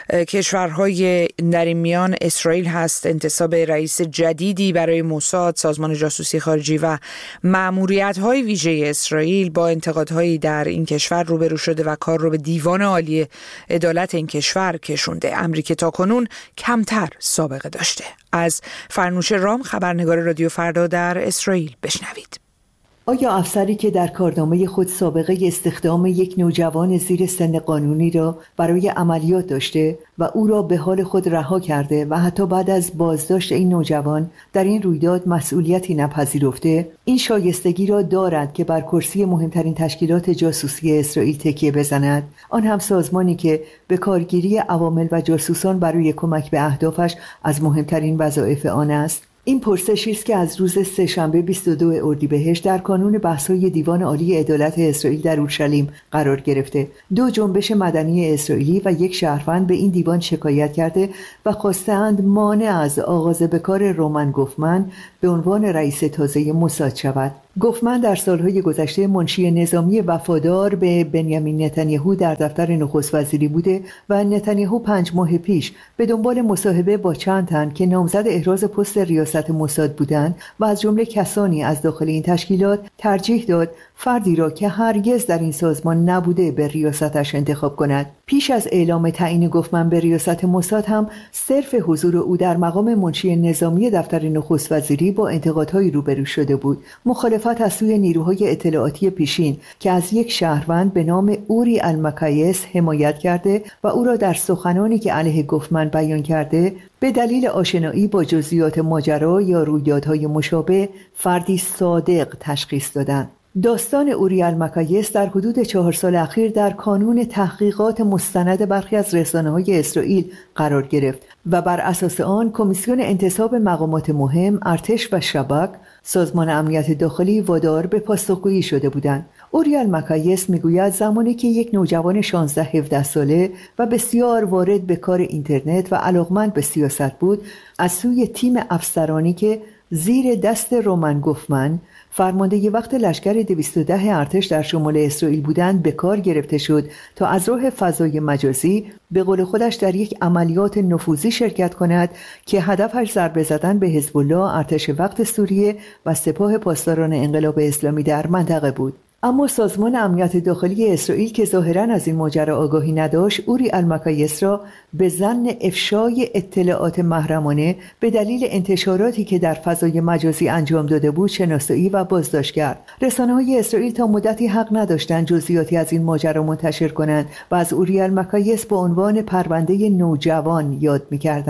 کشورهای در این میان اسرائیل هست. انتصاب رئیس جدیدی برای موساد، سازمان جاسوسی خارجی و مأموریت‌های ویژه اسرائیل با انتقادهایی در این کشور روبرو شده و کار رو به دیوان عالی عدالت این کشور کشونده. امری که تاکنون کمتر سابقه داشته. از فرنوش رام، خبرنگار رادیو فردا در اسرائیل، بشنوید. آیا افسری که در کارنامه خود سابقه استخدام یک نوجوان زیر سن قانونی را برای عملیات داشته و او را به حال خود رها کرده و حتی بعد از بازداشت این نوجوان در این رویداد مسئولیتی نپذیرفته، این شایستگی را دارد که بر کرسی مهمترین تشکیلات جاسوسی اسرائیل تکیه بزند، آن هم سازمانی که به کارگیری عوامل و جاسوسان برای کمک به اهدافش از مهمترین وظایف آن است؟ این پرسشی است که از روز سه‌شنبه 22 اردیبهشت در کانون بحث‌های دیوان عالی عدالت اسرائیل در اورشلیم قرار گرفته. 2 جنبش مدنی اسرائیلی و 1 شهروند به این دیوان شکایت کرده و خواستند مانع از آغاز به کار رومن گوفمن به عنوان رئیس تازه موساد شود. گوفمن در سالهای گذشته منشی نظامی وفادار به بنیامین نتانیاهو در دفتر نخست وزیری بوده و نتانیاهو 5 ماه پیش به دنبال مصاحبه با چند تن که نامزد احراز پست ریاست موساد بودند و از جمله کسانی از داخل این تشکیلات ترجیح داد فردی را که هرگز در این سازمان نبوده به ریاستش انتخاب کند. پیش از اعلام تعیین گوفمن به ریاست موساد هم صرف حضور او در مقام منشی نظامی دفتر نخست وزیری با انتقادهایی روبرو شده بود. مخالفت از سوی نیروهای اطلاعاتی پیشین که از 1 شهروند به نام اوری المکایس حمایت کرده و او را در سخنانی که علیه گوفمن بیان کرده به دلیل آشنایی با جزئیات ماجرا یا رویدادهای مشابه فردی صادق تشخیص دادند. داستان اوری المکایس در حدود 4 سال اخیر در کانون تحقیقات مستند برخی از رسانه‌های اسرائیل قرار گرفت و بر اساس آن کمیسیون انتصاب مقامات مهم، ارتش و شباک، سازمان امنیت داخلی وادار به پاسخگویی شده بودند. اوری المکایس میگوید زمانی که یک نوجوان 16-17 ساله و بسیار وارد به کار اینترنت و علاقمند به سیاست بود، از سوی تیم افسرانی که زیر دست رومن گوفمن فرمانده وقت لشکر 210 ارتش در شمال اسرائیل بودند به کار گرفته شد تا از راه فضای مجازی به قول خودش در یک عملیات نفوذی شرکت کند که هدفش ضربه زدن به حزب الله، ارتش وقت سوریه و سپاه پاسداران انقلاب اسلامی در منطقه بود. اما سازمان امنیت داخلی اسرائیل که ظاهراً از این ماجرا آگاهی نداشت، اوری المکایس را به ظن افشای اطلاعات محرمانه به دلیل انتشاراتی که در فضای مجازی انجام داده بود شناسایی و بازداشت کرد. رسانه‌های اسرائیل تا مدتی حق نداشتند جزئیاتی از این ماجرا منتشر کنند و از اوری المکایس با عنوان پرونده نوجوان یاد می‌کردند.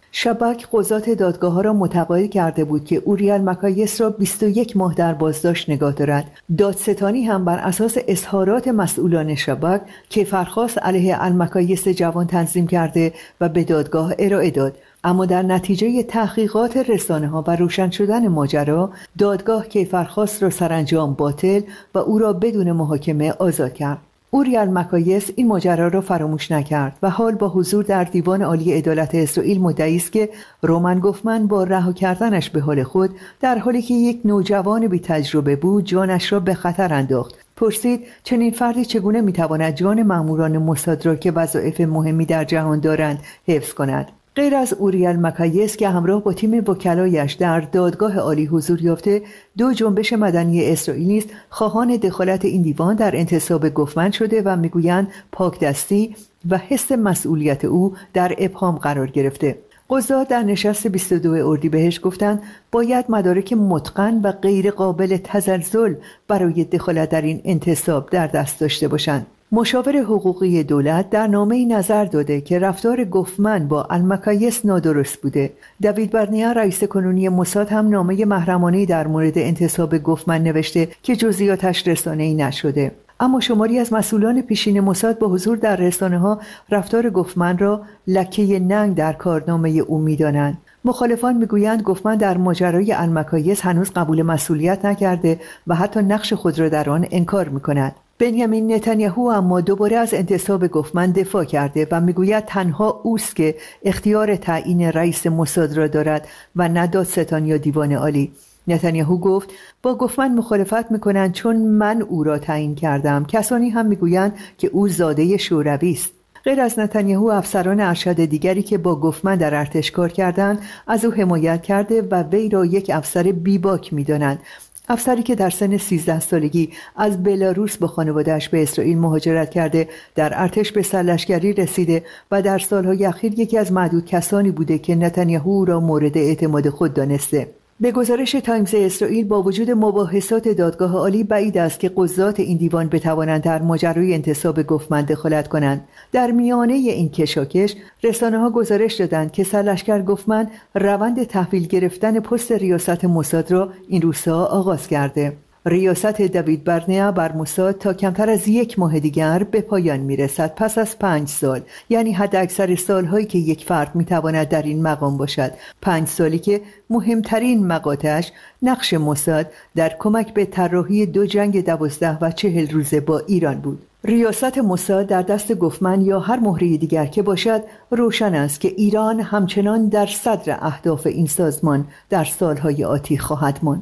شباک قضات دادگاه‌ها را متقاعد کرده بود که اوریال مکایس را 21 ماه در بازداشت نگاه دارد. دادستانی هم بر اساس اظهارات مسئولان شباک کیفرخواست علیه المکایس جوان تنظیم کرده و به دادگاه ارائه داد. اما در نتیجه تحقیقات رسانه‌ها و روشن شدن ماجرا، دادگاه کیفرخواست را سرانجام باطل و او را بدون محاکمه آزاد کرد. اوریال مکایس این ماجرا را فراموش نکرد و حال با حضور در دیوان عالی عدالت اسرائیل مدعی است که رومن گوفمن با رها کردنش به حال خود، در حالی که یک نوجوان بی تجربه بود، جانش را به خطر انداخت. پرسید چنین فردی چگونه میتواند جان ماموران موساد را که وظایف مهمی در جهان دارند حفظ کند؟ غیر از اوریال مکایس که همراه با تیم وکلایش در دادگاه عالی حضور یافته، 2 جنبش مدنی اسرائیلی است خواهان دخالت این دیوان در انتصاب گوفمن شده و میگویند پاکدستی و حس مسئولیت او در ابهام قرار گرفته. قضات در نشست 22 اردیبهشت گفتند باید مدارک متقن و غیر قابل تزلزل برای دخالت در این انتصاب در دست داشته باشند. مشاور حقوقی دولت در نامه‌ای نظر داده که رفتار گوفمن با المکایس نادرست بوده. دیوید برنیا رئیس کنونی موساد هم نامه محرمانه‌ای در مورد انتصاب گوفمن نوشته که جزئیاتش رسانه‌ای نشده. اما شماری از مسئولان پیشین موساد با حضور در رسانه‌ها رفتار گوفمن را لکه ننگ در کارنامه او می‌دانند. مخالفان میگویند گوفمن در ماجرای المکایس هنوز قبول مسئولیت نکرده و حتی نقش خود را در آن انکار می‌کند. بنیامین نتانیاهو اما دوباره از انتصاب گوفمن دفاع کرده و میگوید تنها اوست که اختیار تعیین رئیس موساد را دارد و نه دادستان یا دیوان عالی. نتانیاهو گفت با گوفمن مخالفت میکنند چون من او را تعیین کردم. کسانی هم میگویند که او زاده شوروی است. غیر از نتانیاهو، افسران ارشد دیگری که با گوفمن در ارتش کار کردند از او حمایت کرده و وی را یک افسر بیباک میدانند. افسری که در سن 13 سالگی از بلاروس با خانواده‌اش به اسرائیل مهاجرت کرده، در ارتش به سرلشکری رسیده و در سالهای اخیر یکی از معدود کسانی بوده که نتانیاهو را مورد اعتماد خود دانسته. به گزارش تایمز اسرائیل، با وجود مباحثات دادگاه عالی بعید است که قضات این دیوان بتوانند در ماجرای انتصاب گوفمن دخالت کنند. در میانه این کشاکش، رسانه‌ها گزارش دادند که سرلشکر گوفمن روند تحویل گرفتن پست ریاست موساد را این روزها آغاز کرده. ریاست دیوید برنیا بر موساد تا کمتر از 1 ماه دیگر به پایان میرسد، پس از 5 سال، یعنی حد اکثر سالهایی که یک فرد میتواند در این مقام باشد. 5 سالی که مهمترین مقاطعش نقش موساد در کمک به طراحی 2 جنگ 12 و 40 روزه با ایران بود. ریاست موساد در دست گوفمن یا هر مهره دیگر که باشد، روشن است که ایران همچنان در صدر اهداف این سازمان در سالهای آتی خواهد ماند.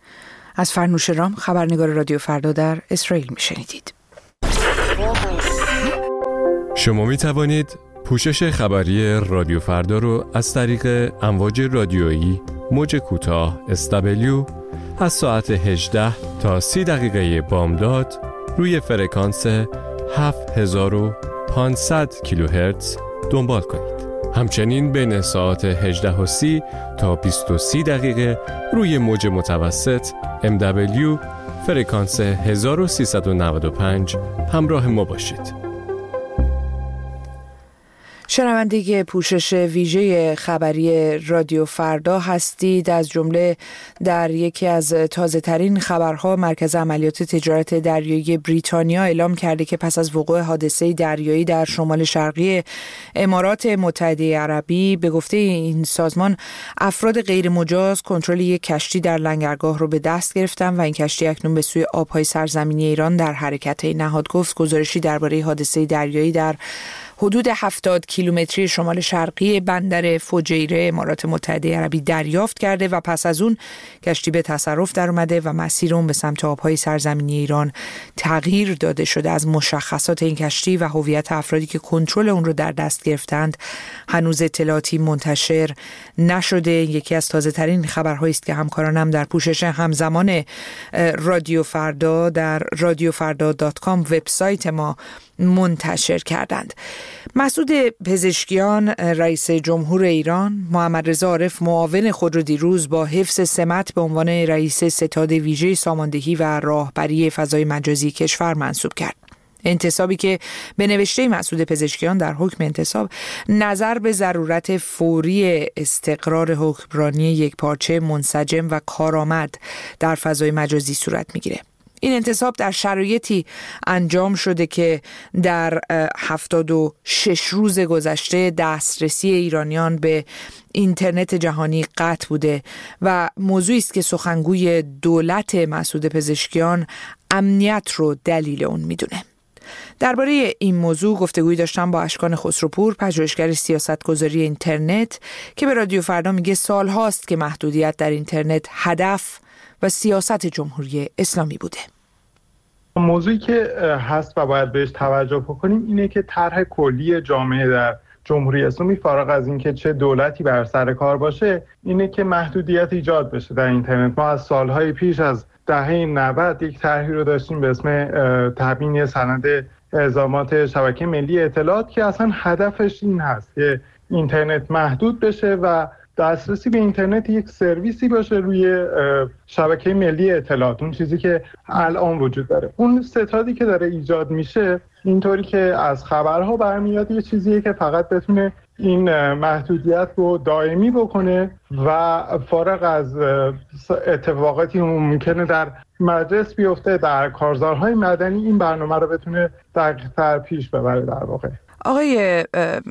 از فرنوش رام، خبرنگار رادیو فردا در اسرائیل میشنیدید. شما می توانید پوشش خبری رادیو فردا رو از طریق امواج رادیویی موج کوتاه SW از ساعت 18 تا 30 دقیقه بامداد روی فرکانس 7500 کیلوهرتز دنبال کنید. همچنین بین ساعت 18:30 تا 20:30 دقیقه روی موج متوسط MW فرکانس 1395 همراه ما باشید. شنونده پوشش ویژه خبری رادیو فردا هستید. از جمله در یکی از تازه ترین خبرها، مرکز عملیات تجارت دریایی بریتانیا اعلام کرده که پس از وقوع حادثه دریایی در شمال شرقی امارات متحده عربی، به گفته این سازمان افراد غیر مجاز کنترل یک کشتی در لنگرگاه رو به دست گرفتن و این کشتی اکنون به سوی آبهای سرزمینی ایران در حرکت. نهاد گفت گزارشی درباره حادثه دریایی در حدود 70 کیلومتری شمال شرقی بندر فجیره امارات متحده عربی دریافت کرده و پس از اون کشتی به تصرف در اومده و مسیر اون به سمت آبهای سرزمینی ایران تغییر داده شده. از مشخصات این کشتی و هویت افرادی که کنترل اون رو در دست گرفتند هنوز اطلاعاتی منتشر نشده. یکی از تازه ترین خبرهایی است که همکارانم در پوشش همزمان رادیو فردا در radiofarda.com وبسایت ما منتشر کردند. مسعود پزشکیان رئیس جمهور ایران، محمد رضا عارف معاون خود را دیروز با حفظ سمت به عنوان رئیس ستاد ویژه ساماندهی و راهبری فضای مجازی کشور منصوب کرد. انتصابی که به نوشته مسعود پزشکیان در حکم انتصاب نظر به ضرورت فوری استقرار حکمرانی یکپارچه، منسجم و کارآمد در فضای مجازی صورت میگیره. این انتصاب در شرایطی انجام شده که در 76 روز گذشته دسترسی ایرانیان به اینترنت جهانی قطع بوده و موضوعی است که سخنگوی دولت مسعود پزشکیان امنیت رو دلیل اون میدونه. درباره این موضوع گفتگویی داشتم با اشکان خسروپور، پژوهشگر سیاستگذاری اینترنت، که به رادیو فردا میگه سال هاست که محدودیت در اینترنت هدف و سیاست جمهوری اسلامی بوده. موضوعی که هست و باید بهش توجه بکنیم اینه که طرح کلی جامعه در جمهوری اسلامی، فارغ از اینکه چه دولتی بر سر کار باشه، اینه که محدودیت ایجاد بشه در اینترنت. ما از سالهای پیش، از دهه 90 یک طرحی رو داشتیم به اسم تبیین سند الزامات شبکه ملی اطلاعات که اصلا هدفش این هست که اینترنت محدود بشه و دسترسی به اینترنت یک سرویسی باشه روی شبکه ملی اطلاعات، اون چیزی که الان وجود داره. اون ستادی که داره ایجاد میشه اینطوری که از خبرها برمیاد یه چیزیه که فقط بتونه این محدودیت رو دائمی بکنه و فارغ از اتفاقاتی ممکنه در مجلس بیفته، در کارزارهای مدنی این برنامه رو بتونه دقیق‌تر پیش ببره. در واقع آقای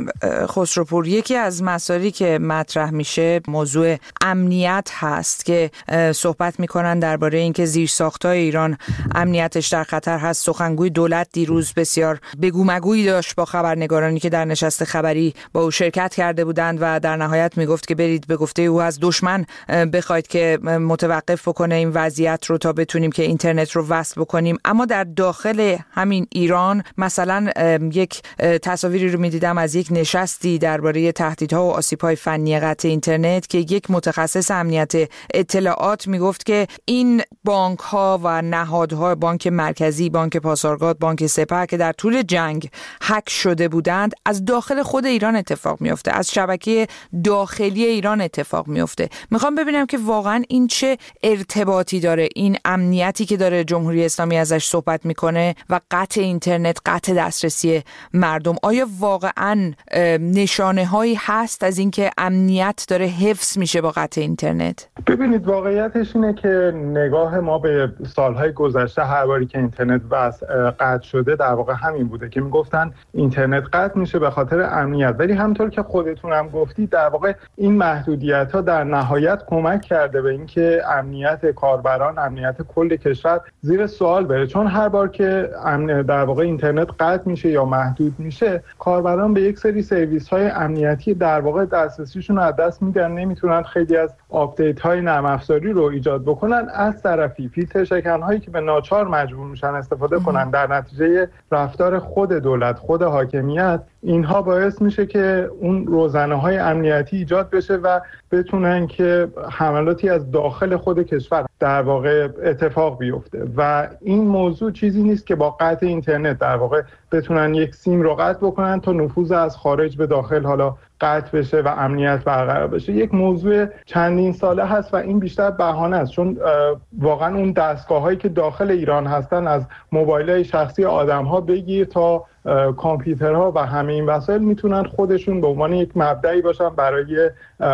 خسروپور، یکی از مسائلی که مطرح میشه موضوع امنیت هست که صحبت میکنن درباره اینکه زیرساخت‌های ایران امنیتش در خطر هست. سخنگوی دولت دیروز بسیار بگو مگویی داشت با خبرنگارانی که در نشست خبری با او شرکت کرده بودند و در نهایت میگفت که برید به گفته او از دشمن بخواید که متوقف بکنه این وضعیت رو تا بتونیم که اینترنت رو وصل بکنیم. اما در داخل همین ایران مثلا یک تصاویری رو می‌دیدم از یک نشستی درباره تهدیدها و آسیب‌های فنی قطع اینترنت که یک متخصص امنیت اطلاعات میگفت که این بانک‌ها و نهادها، بانک مرکزی، بانک پاسارگاد، بانک سپه که در طول جنگ هک شده بودند، از داخل خود ایران اتفاق میفته، از شبکه داخلی ایران اتفاق میفته. میخوام ببینم که واقعا این چه ارتباطی داره، این امنیتی که داره جمهوری اسلامی ازش صحبت میکنه و قطع اینترنت، قطع دسترسی مردم، آیا واقعا نشانه هایی هست از اینکه امنیت داره حفظ میشه با قطع اینترنت؟ ببینید، واقعیتش اینه که نگاه ما به سالهای گذشته هر باری که اینترنت قطع شده در واقع همین بوده که میگفتن اینترنت قطع میشه به خاطر امنیت، ولی همونطور که خودتون هم گفتید در واقع این محدودیت ها در نهایت کمک کرده به اینکه امنیت کاربران، امنیت کل کشور زیر سوال بره. چون هر بار که در واقع اینترنت قطع میشه یا محدود میشه، کاربران به یک سری سرویس های امنیتی در واقع دسترسیشون رو از دست میدن، نمیتونن خیلی از آپدیت های نرم افزاری رو ایجاد بکنن. از طرفی فیلتر شکن هایی که به ناچار مجبور میشن استفاده کنن در نتیجه رفتار خود دولت، خود حاکمیت، اینها باعث میشه که اون روزنه‌های امنیتی ایجاد بشه و بتونن که حملاتی از داخل خود کشور در واقع اتفاق بیفته. و این موضوع چیزی نیست که با قطع اینترنت در واقع بتونن یک سیم رو قطع بکنن تا نفوذ از خارج به داخل حالا قطع بشه و امنیت برقرار بشه. یک موضوع چندین ساله هست و این بیشتر بهانه است، چون واقعا اون دستگاه‌هایی که داخل ایران هستن، از موبایل‌های شخصی آدم‌ها بگیر تا کامپیوترها و همه این وسایل، میتونن خودشون به عنوان یک مبدأی باشن برای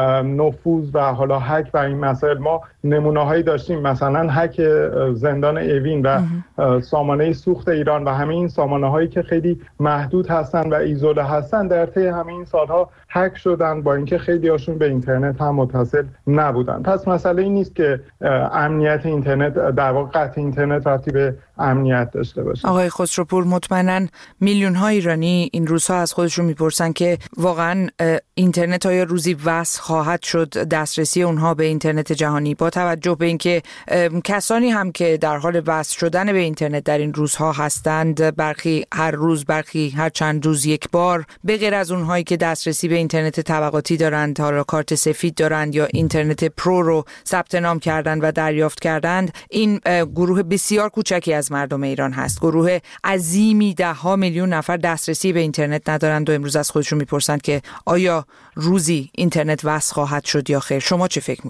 نفوذ و حالا هک و این مسائل. ما نمونه‌هایی داشتیم، مثلا هک زندان اوین و سامانه سوخت ایران و همه این سامانه‌هایی که خیلی محدود هستن و ایزوله هستن در طی همه این سالها هک شدن، با اینکه خیلی هاشون به اینترنت هم متصل نبودن. پس مسئله این نیست که امنیت اینترنت در واقع قطع اینترنت ربطی به امنیت داشته باشه. آقای خسروپور، مطمئناً میلیون ها ایرانی این روزها از خودشون میپرسن که واقعاً اینترنت آیا روزی وصل خواهد شد، دسترسی اونها به اینترنت جهانی، با توجه به اینکه کسانی هم که در حال وصل شدن به اینترنت در این روزها هستند، برخی هر روز، برخی هر چند روز یک بار، به غیر از اونهایی که دسترسی به اینترنت طبقاتی دارند، حالا کارت سفید دارند یا اینترنت پرو رو ثبت نام کردند و دریافت کردند، این گروه بسیار کوچکی از مردم ایران هست. گروه عظیمی، 10 میلیون نفر دسترسی به اینترنت ندارند و امروز از خودشون میپرسند که آیا روزی اینترنت وصل خواهد شد یا خیر. شما چه فکر میکنین؟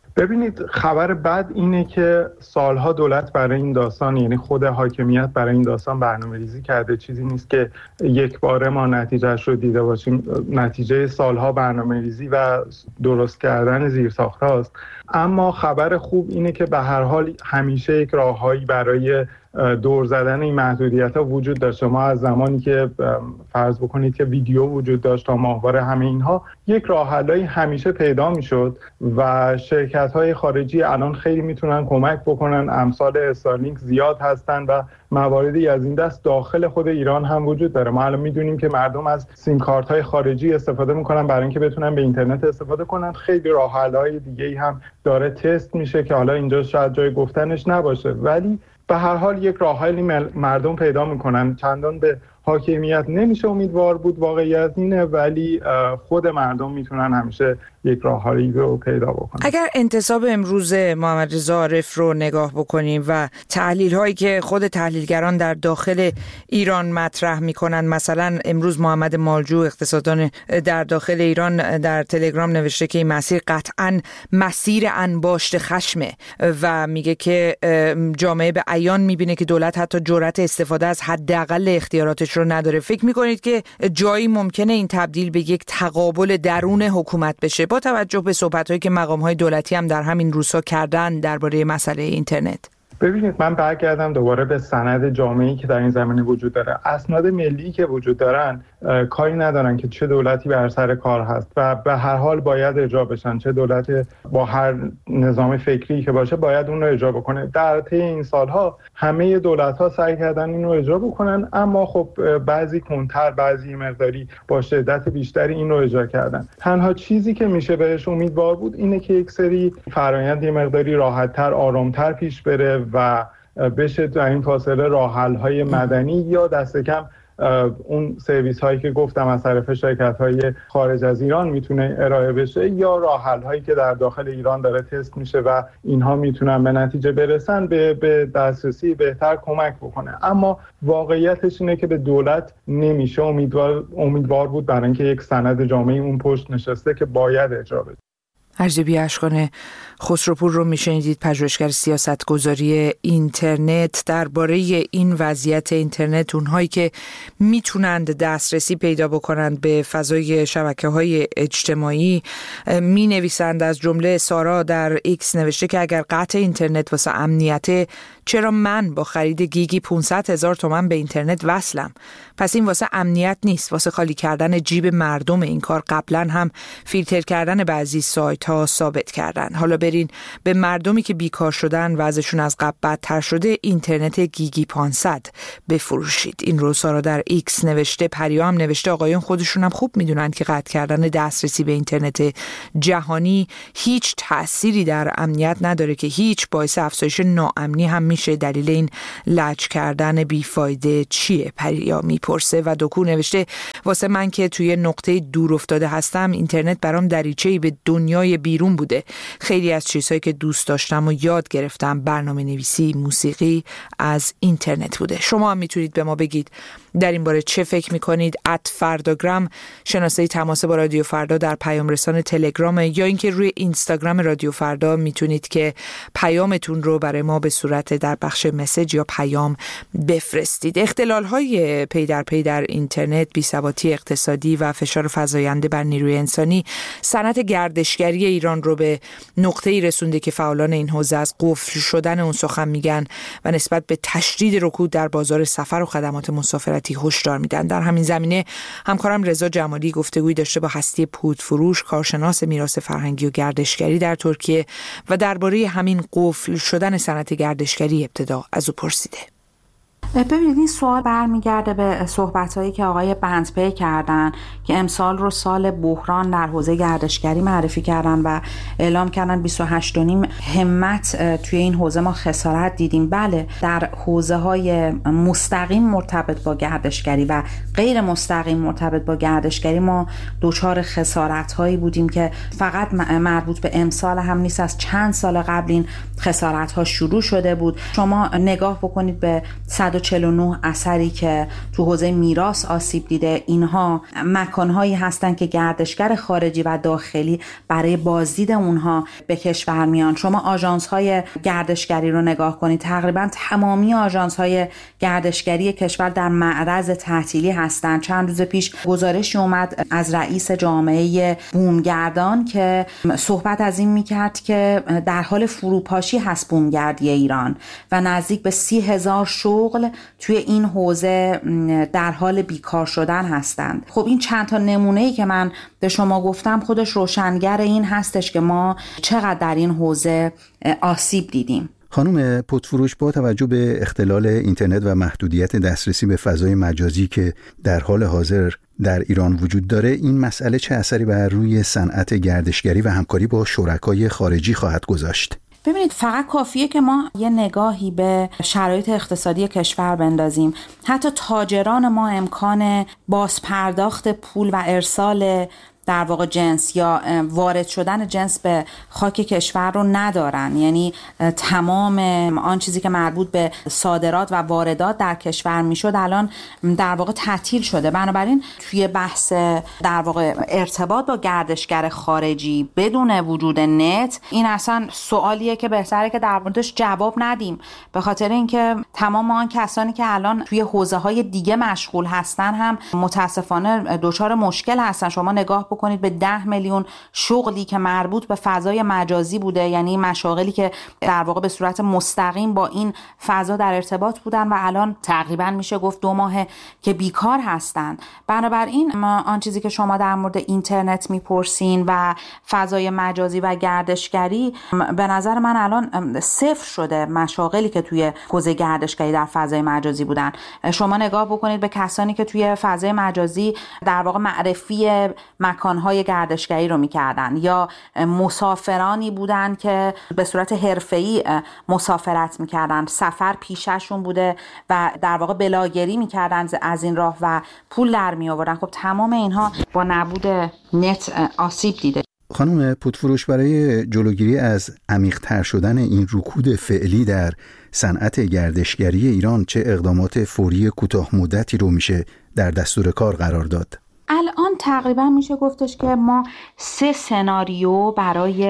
ببینید خبر بد اینه که سالها دولت برای این داستان، یعنی خود حاکمیت برای این داستان برنامه‌ریزی کرده. چیزی نیست که یک باره ما نتیجهش رو دیده باشیم، نتیجه سالها برنامه‌ریزی و درست کردن زیرساخت‌هاست. اما خبر خوب اینه که به هر حال همیشه یک راههایی برای دور زدن این محدودیت‌ها وجود داشته. ما از زمانی که فرض بکنید که ویدیو وجود داشت تا ماهواره، همه اینها یک راه حل‌ای همیشه پیدا می‌شد و شرکت‌های خارجی الان خیلی میتونن کمک بکنن. امثال استارلینک زیاد هستن و مواردی از این دست داخل خود ایران هم وجود داره. ما الان میدونیم که مردم از سیم کارت‌های خارجی استفاده میکنن برای اینکه بتونن به اینترنت استفاده کنن. خیلی راه حل‌های دیگه‌ای هم داره تست میشه که حالا اینجا شاید جای گفتنش نباشه، ولی به هر حال یک راه حلی مردم پیدا میکنن. چندان به حاکمیت نمیشه امیدوار بود، واقعیت اینه، ولی خود مردم میتونن همیشه یک راه حلی رو پیدا بکنن. اگر انتصاب امروز محمد رضا عارف رو نگاه بکنیم و تحلیل هایی که خود تحلیلگران در داخل ایران مطرح میکنن، مثلا امروز محمد مالجو اقتصاددان در داخل ایران در تلگرام نوشته که این مسیر قطعاً مسیر انباشت خشمه و میگه که جامعه به عیان میبینه که دولت حتی جرأت استفاده از حداقل اختیاراتش رو نداره. فکر میکنید که جایی ممکنه این تبدیل به یک تقابل درون حکومت بشه با توجه به صحبت‌هایی که مقام‌های دولتی هم در همین روزها کردن درباره مسئله اینترنت؟ ببینید، من برگردم دوباره به سند جامعه‌ای که در این زمینه وجود داره. اسناد ملی که وجود دارن کاری ندارن که چه دولتی بر سر کار هست و به هر حال باید اجرا بشن. چه دولت با هر نظام فکری که باشه باید اون رو اجرا بکنه. در طی این سالها همه دولت‌ها سعی کردن این رو اجرا بکنن، اما خب بعضی کنتر، بعضی مقداری با شدت بیشتری این رو اجرا کردن. تنها چیزی که میشه بهش امیدوار بود اینه که یک سری فرآیند مقداری راحت‌تر، آرام‌تر پیش بره و بشه در این فاصله راه حل‌های مدنی یا دست کم اون سرویس هایی که گفتم از طرف شرکت های خارج از ایران میتونه ارائه بشه، یا راه حل هایی که در داخل ایران داره تست میشه و اینها میتونن به نتیجه برسن، به دسترسی بهتر کمک بکنه. اما واقعیتش اینه که به دولت نمیشه امیدوار بود، برای اینکه یک سند جامعی اون پشت نشسته که باید اجرا بشه. ارجبی اشکان خسروپور رو میشنیدید، پژوهشگر سیاستگذاری اینترنت، درباره این وضعیت اینترنت، اونهایی که میتونند دسترسی پیدا بکنند به فضای شبکه‌های اجتماعی می نویسند. از جمله سارا در ایکس نوشته که اگر قطع اینترنت واسه امنیته، چرا من با خرید گیگی 500,000 تومان به اینترنت وصلم؟ پس این واسه امنیت نیست، واسه خالی کردن جیب مردم. این کار قبلا هم فیلتر کردن بعضی سایت ها ثابت کردن. حالا برین به مردمی که بیکار شدن، وضعشون از قبل بدتر شده، اینترنت گیگی 500 بفروشید. این رو سارا در ایکس نوشته. پریا هم نوشته آقایون خودشون هم خوب میدونن که قطع کردن دسترسی به اینترنت جهانی هیچ تأثیری در امنیت نداره، که هیچ باعث افزایش ناامنی هم میشه. دلیل این لج کردن بیفایده چیه؟ پریا میپرسه. و دکو نوشته واسه من که توی نقطه دور افتاده هستم، اینترنت برام دریچه‌ای به دنیای بیرون بوده. خیلی از چیزهایی که دوست داشتم و یاد گرفتم، برنامه نویسی، موسیقی، از اینترنت بوده. شما هم میتونید به ما بگید در این باره چه فکر میکنید. @فرداگرام شناسه تماس با رادیو فردا در پیام رسان تلگرام، یا اینکه روی اینستاگرام رادیو فردا میتونید که پیامتون رو برای ما به صورت در بخش مسیج یا پیام بفرستید. اختلال‌های پی در پی در اینترنت، بی‌ثباتی اقتصادی و فشار فزاینده بر نیروی انسانی صنعت گردشگری ایران رو به نقطه‌ای رسونده که فعالان این حوزه از قفل شدن اون سخن میگن و نسبت به تشدید رکود در بازار سفر و خدمات مسافرتی هشدار میدن. در همین زمینه همکارم رضا جمالی گفتگویی داشته با هستی پودفروش، کارشناس میراث فرهنگی و گردشگری در ترکیه، و درباره همین قفل شدن صنعت گردشگری ابتدا از او پرسیده. ببینید، این سوال برمیگرده به صحبت‌هایی که آقای بندپی کردن که امسال رو سال بحران در حوزه گردشگری معرفی کردن و اعلام کردن 28.5 همت توی این حوزه ما خسارت دیدیم. بله، در حوزه‌های مستقیم مرتبط با گردشگری و غیر مستقیم مرتبط با گردشگری ما دچار خسارت‌هایی بودیم که فقط مربوط به امسال هم نیست، از چند سال قبل این خسارت‌ها شروع شده بود. شما نگاه بکنید به 149 اثری که تو حوزه میراث آسیب دیده. اینها مکان‌هایی هستند که گردشگر خارجی و داخلی برای بازدید اونها به کشور میان. شما آژانس‌های گردشگری رو نگاه کنید، تقریبا تمامی آژانس‌های گردشگری کشور در معرض تعطیلی هستند. چند روز پیش گزارشی اومد از رئیس جامعه بومگردان که صحبت از این میکرد که در حال فروپاشی هست بومگردی ایران و نزدیک به 30,000 شغل توی این حوزه در حال بیکار شدن هستند. خب این چند تا نمونه‌ای که من به شما گفتم خودش روشنگر این هستش که ما چقدر در این حوزه آسیب دیدیم. خانم پتفروش، با توجه به اختلال اینترنت و محدودیت دسترسی به فضای مجازی که در حال حاضر در ایران وجود داره، این مسئله چه اثری بر روی صنعت گردشگری و همکاری با شرکای خارجی خواهد گذاشت؟ ببینید، فقط کافیه که ما یه نگاهی به شرایط اقتصادی کشور بندازیم. حتی تاجران ما امکان بازپرداخت پول و ارسال در واقع جنس یا وارد شدن جنس به خاک کشور رو ندارن. یعنی تمام آن چیزی که مربوط به صادرات و واردات در کشور میشد الان در واقع تعطیل شده. بنابراین توی بحث در واقع ارتباط با گردشگر خارجی بدون وجود نت، این اصلا سوالیه که بهتره که در موردش جواب ندیم، به خاطر اینکه تمام آن کسانی که الان توی حوزه‌های دیگه مشغول هستن هم متاسفانه دچار مشکل هستن. شما نگاه کنید به 10 میلیون شغلی که مربوط به فضای مجازی بوده، یعنی مشاغلی که در واقع به صورت مستقیم با این فضا در ارتباط بودن و الان تقریبا میشه گفت 2 ماه که بیکار هستن. بنابراین آن چیزی که شما در مورد اینترنت میپرسین و فضای مجازی و گردشگری، به نظر من الان صفر شده مشاغلی که توی حوزه گردشگری در فضای مجازی بودن. شما نگاه بکنید به کسانی که توی فضای مجازی در واقع معرفی مکانهای گردشگری رو میکردن یا مسافرانی بودن که به صورت حرفه‌ای مسافرت میکردن، سفر پیششون بوده و در واقع بلاگری میکردن از این راه و پول در میآوردن. خب تمام اینها با نبود نت آسیب دیده. خانم پتفروش، برای جلوگیری از عمیق‌تر شدن این رکود فعلی در صنعت گردشگری ایران چه اقدامات فوری کوتاه مدتی رو میشه در دستور کار قرار داد؟ الان تقریبا میشه گفتش که ما 3 سناریو برای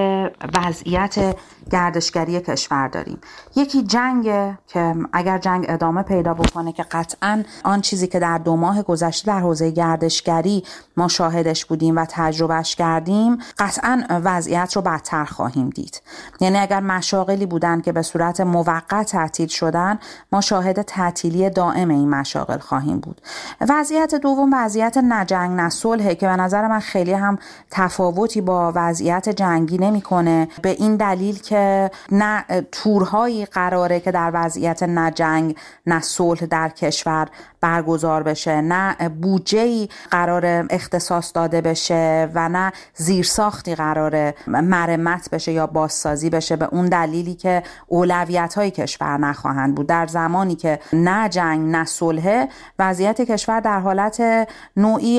وضعیت گردشگری کشور داریم. یکی جنگ که اگر جنگ ادامه پیدا بکنه که قطعاً آن چیزی که در 2 ماه گذشته در حوزه گردشگری ما شاهدش بودیم و تجربهش کردیم، قطعاً وضعیت رو بدتر خواهیم دید. یعنی اگر مشاغلی بودن که به صورت موقت تعطیل شدن، ما شاهد تعطیلی دائم این مشاغل خواهیم بود. وضعیت دوم وضعیت نه جنگ نه صلح که به نظر من خیلی هم تفاوتی با وضعیت جنگی نمی‌کنه، به این دلیل که نه تورهایی قراره که در وضعیت نه جنگ نه صلح در کشور برگزار بشه، نه بودجه‌ای قراره اختصاص داده بشه و نه زیرساختی قراره مرمت بشه یا بازسازی بشه، به اون دلیلی که اولویت‌های کشور نخواهند بود. در زمانی که نه جنگ نه صلح، وضعیت کشور در حالت نوعی